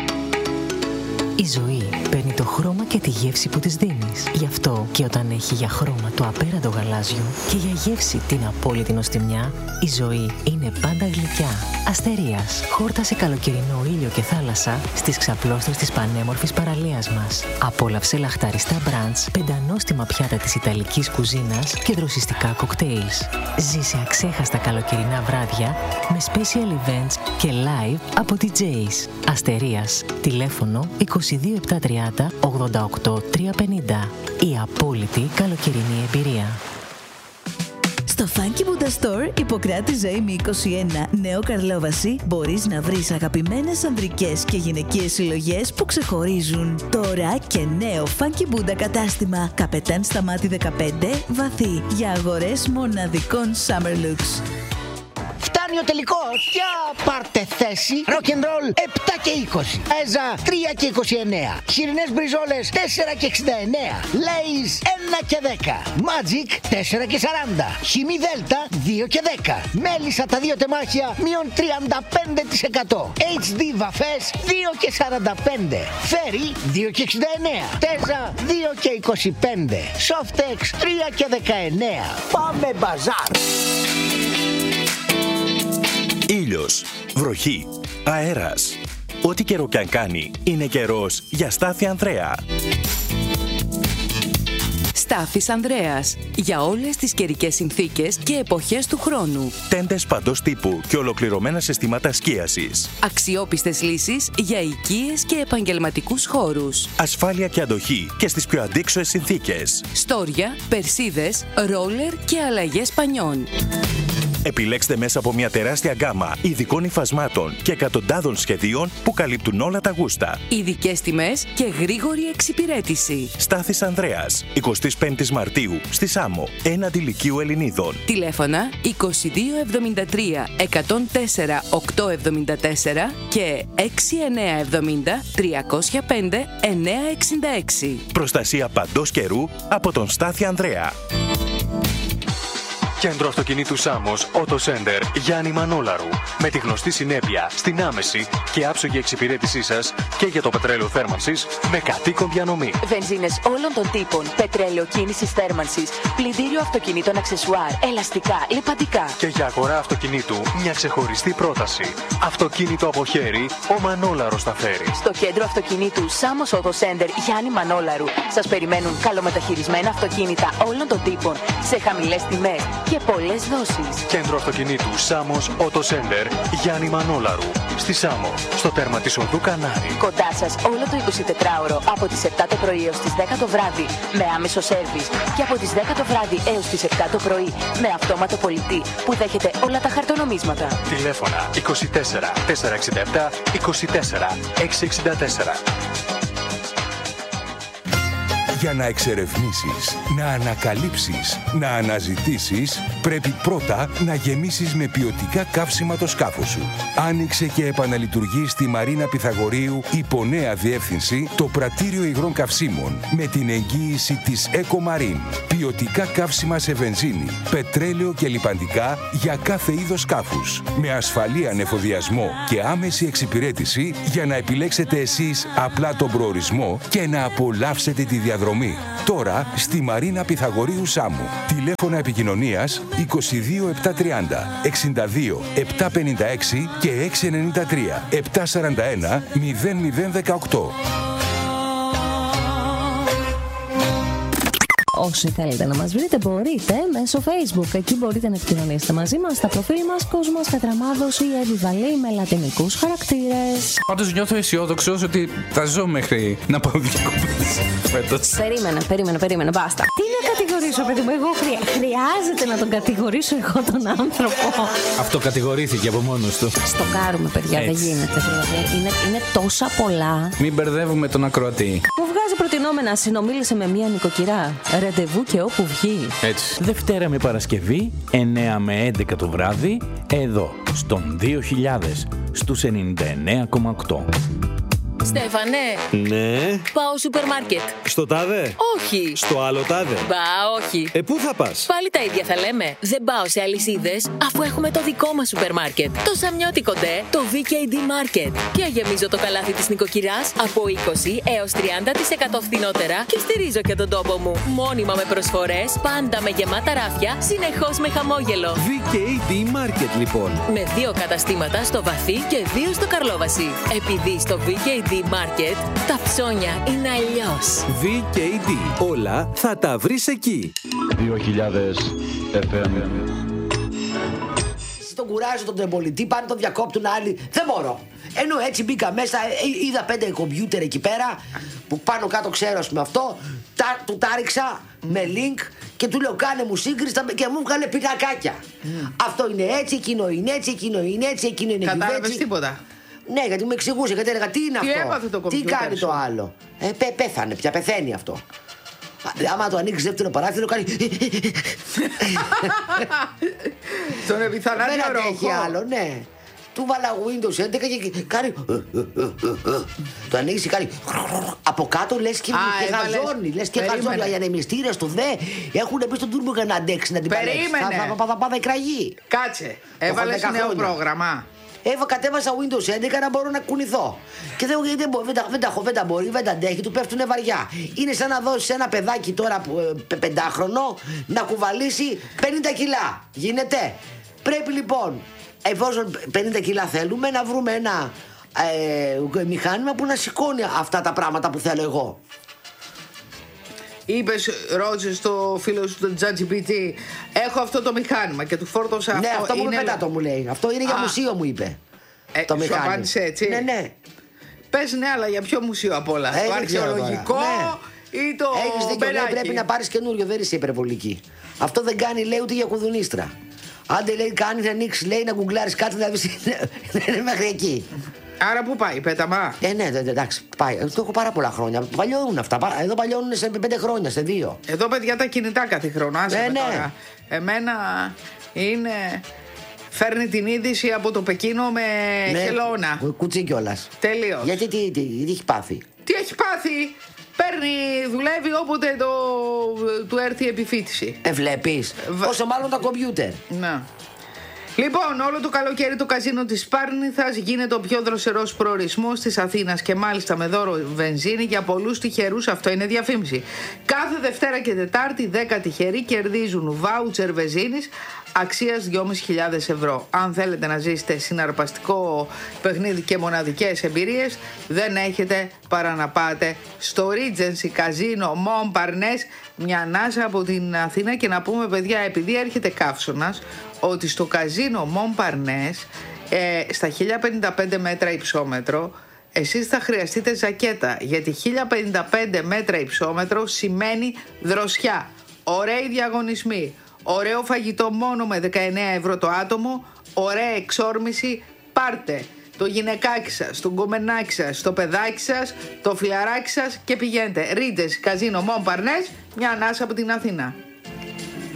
Η ζωή παίρνει το χρώμα και τη γεύση που της δίνεις. Γι' αυτό και όταν έχει για χρώμα το απέραντο γαλάζιο και για γεύση την απόλυτη νοστιμιά, η ζωή είναι πάντα γλυκιά. Αστερίας. Χόρτασε καλοκαιρινό ήλιο και θάλασσα στις ξαπλώστρες της πανέμορφης παραλίας μας. Απόλαυσε λαχταριστά μπραντς, πεντανόστιμα πιάτα της ιταλικής κουζίνας και δροσιστικά κοκτέιλς. Ζήσε αξέχαστα καλοκαιρινά βράδια με special events και live από DJs. Αστερίας. Τηλέφωνο 22 730 88 350. Η απόλυτη καλοκαιρινή εμπειρία. Στο Funky Buddha Store, Ιπποκράτη Ζωήμη 21, Νέο Καρλόβαση, μπορείς να βρεις αγαπημένες ανδρικές και γυναικείες συλλογές που ξεχωρίζουν. Τώρα και νέο Funky Buddha κατάστημα, Καπετάν Σταμάτη 15, Βαθύ, για αγορές μοναδικών Summer Looks. Φτάνει ο τελικός. Για πάρτε θέση. Rock and roll 7 και 20. Έζα 3 και 29. Χοιρινές μπριζόλες 4 και 69. Λέις 1 και 10. Magic 4 και 40. Χιμή Δέλτα 2 και 10. Μέλισσα τα 2 τεμάχια μείον 35%. HD βαφές 2 και 45. Φέρι 2 και 69. Τέζα 2 και 25. Softex 3 και 19. Πάμε μπαζάρ. Ήλιος, βροχή, αέρας. Ό,τι καιρό κι αν κάνει, είναι καιρός για Στάθη Ανδρέα. Στάθης Ανδρέας. Για όλες τις καιρικές συνθήκες και εποχές του χρόνου. Τέντες παντός τύπου και ολοκληρωμένα συστήματα σκίασης. Αξιόπιστες λύσεις για οικίες και επαγγελματικούς χώρους. Ασφάλεια και αντοχή και στις πιο αντίξωες συνθήκες. Στόρια, περσίδες, ρόλερ και αλλαγές πανιών. Επιλέξτε μέσα από μια τεράστια γκάμα ειδικών υφασμάτων και εκατοντάδων σχεδίων που καλύπτουν όλα τα γούστα. Ειδικές τιμές και γρήγορη εξυπηρέτηση. Στάθης Ανδρέας, 25 Μαρτίου, στη Σάμο, έναντι Λυκείου Ελληνίδων. Τηλέφωνα 2273 104 874 και 6970 305 966. Προστασία παντός καιρού από τον Στάθη Ανδρέα. Κέντρο αυτοκινήτου Σάμος, Auto Center, Γιάννη Μανόλαρου. Με τη γνωστή συνέπεια στην άμεση και άψογη εξυπηρέτησή σας και για το πετρέλαιο θέρμανσης με κατοίκον διανομή. Βενζίνες όλων των τύπων, πετρέλαιο κίνησης θέρμανσης, πλυντήριο αυτοκινήτων αξεσουάρ, ελαστικά, λιπαντικά. Και για αγορά αυτοκινήτου μια ξεχωριστή πρόταση. Αυτοκίνητο από χέρι, ο Μανόλαρος τα φέρει. Στο κέντρο αυτοκινήτου Σάμος Auto Center Γιάννη Μανόλαρου σας περιμένουν καλομεταχειρισμένα αυτοκίνητα όλων των τύπων σε χαμηλές τιμές και πολλές δόσεις. Κέντρο αυτοκινήτου Σάμος Auto Center Γιάννη Μανόλαρου. Στη Σάμο, στο τέρμα της οδού Κανάρη. Κοντά σας όλο το 24ωρο από τις 7 το πρωί έως τις 10 το βράδυ με άμεσο σέρβις και από τις 10 το βράδυ έως τις 7 το πρωί με αυτόματο πολιτή που δέχεται όλα τα χαρτονομίσματα. Τηλέφωνα 24 467 24 664. Για να εξερευνήσεις, να ανακαλύψεις, να αναζητήσεις, πρέπει πρώτα να γεμίσεις με ποιοτικά καύσιμα το σκάφος σου. Άνοιξε και επαναλειτουργεί στη Μαρίνα Πυθαγορείου υπό νέα διεύθυνση το πρατήριο υγρών καυσίμων με την εγγύηση της Ecomarine. Ποιοτικά καύσιμα σε βενζίνη, πετρέλαιο και λιπαντικά για κάθε είδος σκάφους. Με ασφαλή ανεφοδιασμό και άμεση εξυπηρέτηση για να επιλέξετε εσείς απλά τον προορισμό και να απολαύσετε τη διαδρομή. Τώρα στη Μαρίνα Πυθαγορείου Σάμου. Τηλέφωνα επικοινωνίας 22 730 62 756 και 693 741 0018. Όσοι θέλετε να μας βρείτε μπορείτε μέσω Facebook. Εκεί μπορείτε να επικοινωνήσετε μαζί μας στα προφίλ μας Κόσμος Πετραμάδος ή Εβιβαλή με λατινικούς χαρακτήρες. Πάντως νιώθω αισιόδοξος ότι θα ζω μέχρι να πάω διακοπές φέτος. Περίμενε, μπάστα. Τι να κατηγορήσω, παιδί μου, εγώ χρειάζεται να τον κατηγορήσω εγώ τον άνθρωπο. Αυτό κατηγορήθηκε από μόνος του. Στο κάρουμε, παιδιά, δεν γίνεται. Δηλαδή, είναι τόσα πολλά. Μην μπερδεύουμε τον ακροατή. Μου βγάζει προτινόμενα, συνομίλησε με μία νοικοκυρά. Ραντεβού και όπου βγει. Έτσι. Δευτέρα με Παρασκευή, 9 με 11 το βράδυ, εδώ, στον 2000, στους 99,8. Στέφανε. Ναι. Πάω σούπερ μάρκετ. Στο τάδε. Όχι. Στο άλλο τάδε. Μπα, όχι. Πού θα πας? Πάλι τα ίδια θα λέμε. Δεν πάω σε αλυσίδες, αφού έχουμε το δικό μας σούπερ μάρκετ. Το Σαμιώτικο ντε, το VKD Market. Και γεμίζω το καλάθι της νοικοκυράς από 20 έως 30% φθηνότερα και στηρίζω και τον τόπο μου. Μόνιμα με προσφορές, πάντα με γεμάτα ράφια, συνεχώς με χαμόγελο. VKD Market λοιπόν. Με 2 καταστήματα στο Βαθύ και 2 στο Καρλόβαση. Επειδή στο VKD Market τα ψώνια είναι αλλιώς. VKD. Όλα θα τα βρεις εκεί. 2000 FM. Στον κουράζω τον τεμπολιτή, πάνε τον διακόπτουν άλλοι. Δεν μπορώ. Ενώ έτσι μπήκα μέσα, είδα 5 κομπιούτερ εκεί πέρα που πάνω κάτω ξέρω με αυτό. Του τα ρίξα με link και του λέω κάνε μου σύγκριση και μου βγάλε πινακάκια. Αυτό είναι έτσι, εκείνο είναι έτσι, εκείνο είναι έτσι, εκείνο είναι έτσι. Κατάλαβες τίποτα? Ναι, γιατί μου εξηγούσε, γιατί έλεγα τι είναι τι αυτό. Έπαθε το τι κάνει το άλλο. Πέθανε πια, πεθαίνει αυτό. Άμα το ανοίξει δεύτερο παράθυρο, κάνει. Τον επιθανάτιο ρόχο. Δεν αντέχει άλλο, ναι. Του βάλα Windows 11 και κάνει. Το ανοίξει και κάνει. Από κάτω λες και γαζώνει. Λες και γαζώνει. Οι ανεμιστήρες του ΔΕ έχουν μπει στον τούρμπο για να αντέξει να την παλέψει. Περίμενε. Θα πάει εκραγεί. Κάτσε. Έβαλες νέο πρόγραμμα. Κατέβασα Windows 11 να μπορώ να κουνηθώ. Και δεν τα μπορεί, δεν τα αντέχει, του πέφτουνε βαριά. Είναι σαν να δώσει ένα παιδάκι τώρα 5χρονο να κουβαλήσει 50 κιλά. Γίνεται. Πρέπει λοιπόν, εφόσον 50 κιλά θέλουμε, να βρούμε ένα μηχάνημα που να σηκώνει αυτά τα πράγματα που θέλω εγώ. Είπες, ρώτησες στο φίλο σου τον ChatGPT, έχω αυτό το μηχάνημα και του φόρτωσα αυτό. Ναι, αυτό μου είπε το μου λέει. Αυτό είναι για μουσείο, μου είπε. Το σου μηχάνημα. απάντησε έτσι. Ναι. Πες ναι, αλλά για ποιο μουσείο απ' όλα? Το αρχαιολογικό ή το Έχεις δίκιο, λέει, πρέπει να πάρεις καινούριο, δεν είσαι υπερβολική. Αυτό δεν κάνει, λέει, ούτε για κουδουνίστρα. Άντε, λέει, κάνει να ανοίξει, λέει, να γκουγκλάρεις κάτι, να δεις, δεν είναι μέχρι εκεί. Άρα πού πάει, πέταμα? Ναι, εντάξει, πάει. Το έχω πάρα πολλά χρόνια. Παλιώνουν αυτά. Εδώ παλιώνουν σε 5 χρόνια, σε 2. Εδώ, παιδιά, τα κινητά κάθε χρόνο. Άσε με τώρα. Εμένα είναι. Φέρνει την είδηση από το Πεκίνο με χελώνα. Κουτσί κιόλας. Τελείως. Γιατί τι έχει πάθει? Τι έχει πάθει? δουλεύει όποτε του έρθει η επιφύτηση. Βλέπεις, όσο μάλλον τα κομπιούτερ. Να. Λοιπόν, όλο το καλοκαίρι το καζίνο της Σπάρνηθας γίνεται ο πιο δροσερός προορισμός της Αθήνας και μάλιστα με δώρο βενζίνη για πολλούς τυχερούς, αυτό είναι διαφήμιση. Κάθε Δευτέρα και Τετάρτη 10 τυχεροί κερδίζουν βάουτσερ βενζίνης αξίας 2.500 ευρώ. Αν θέλετε να ζήσετε συναρπαστικό παιχνίδι και μοναδικές εμπειρίες, δεν έχετε παρά να πάτε στο Regency Casino Montparnasse, μια ανάσα από την Αθήνα. Και να πούμε, παιδιά, επειδή έρχεται καύσωνας, ότι στο καζίνο Montparnasse, στα 1055 μέτρα υψόμετρο, εσείς θα χρειαστείτε ζακέτα, γιατί 1055 μέτρα υψόμετρο σημαίνει δροσιά, ωραίοι διαγωνισμοί, ωραίο φαγητό μόνο με 19 ευρώ το άτομο, ωραία εξόρμηση. Πάρτε το γυναικάκι σας, το γκομενάκι σας, το παιδάκι σας, το φιλαράκι σας και πηγαίνετε. Regency Casino Montparnasse, μια ανάσα από την Αθήνα.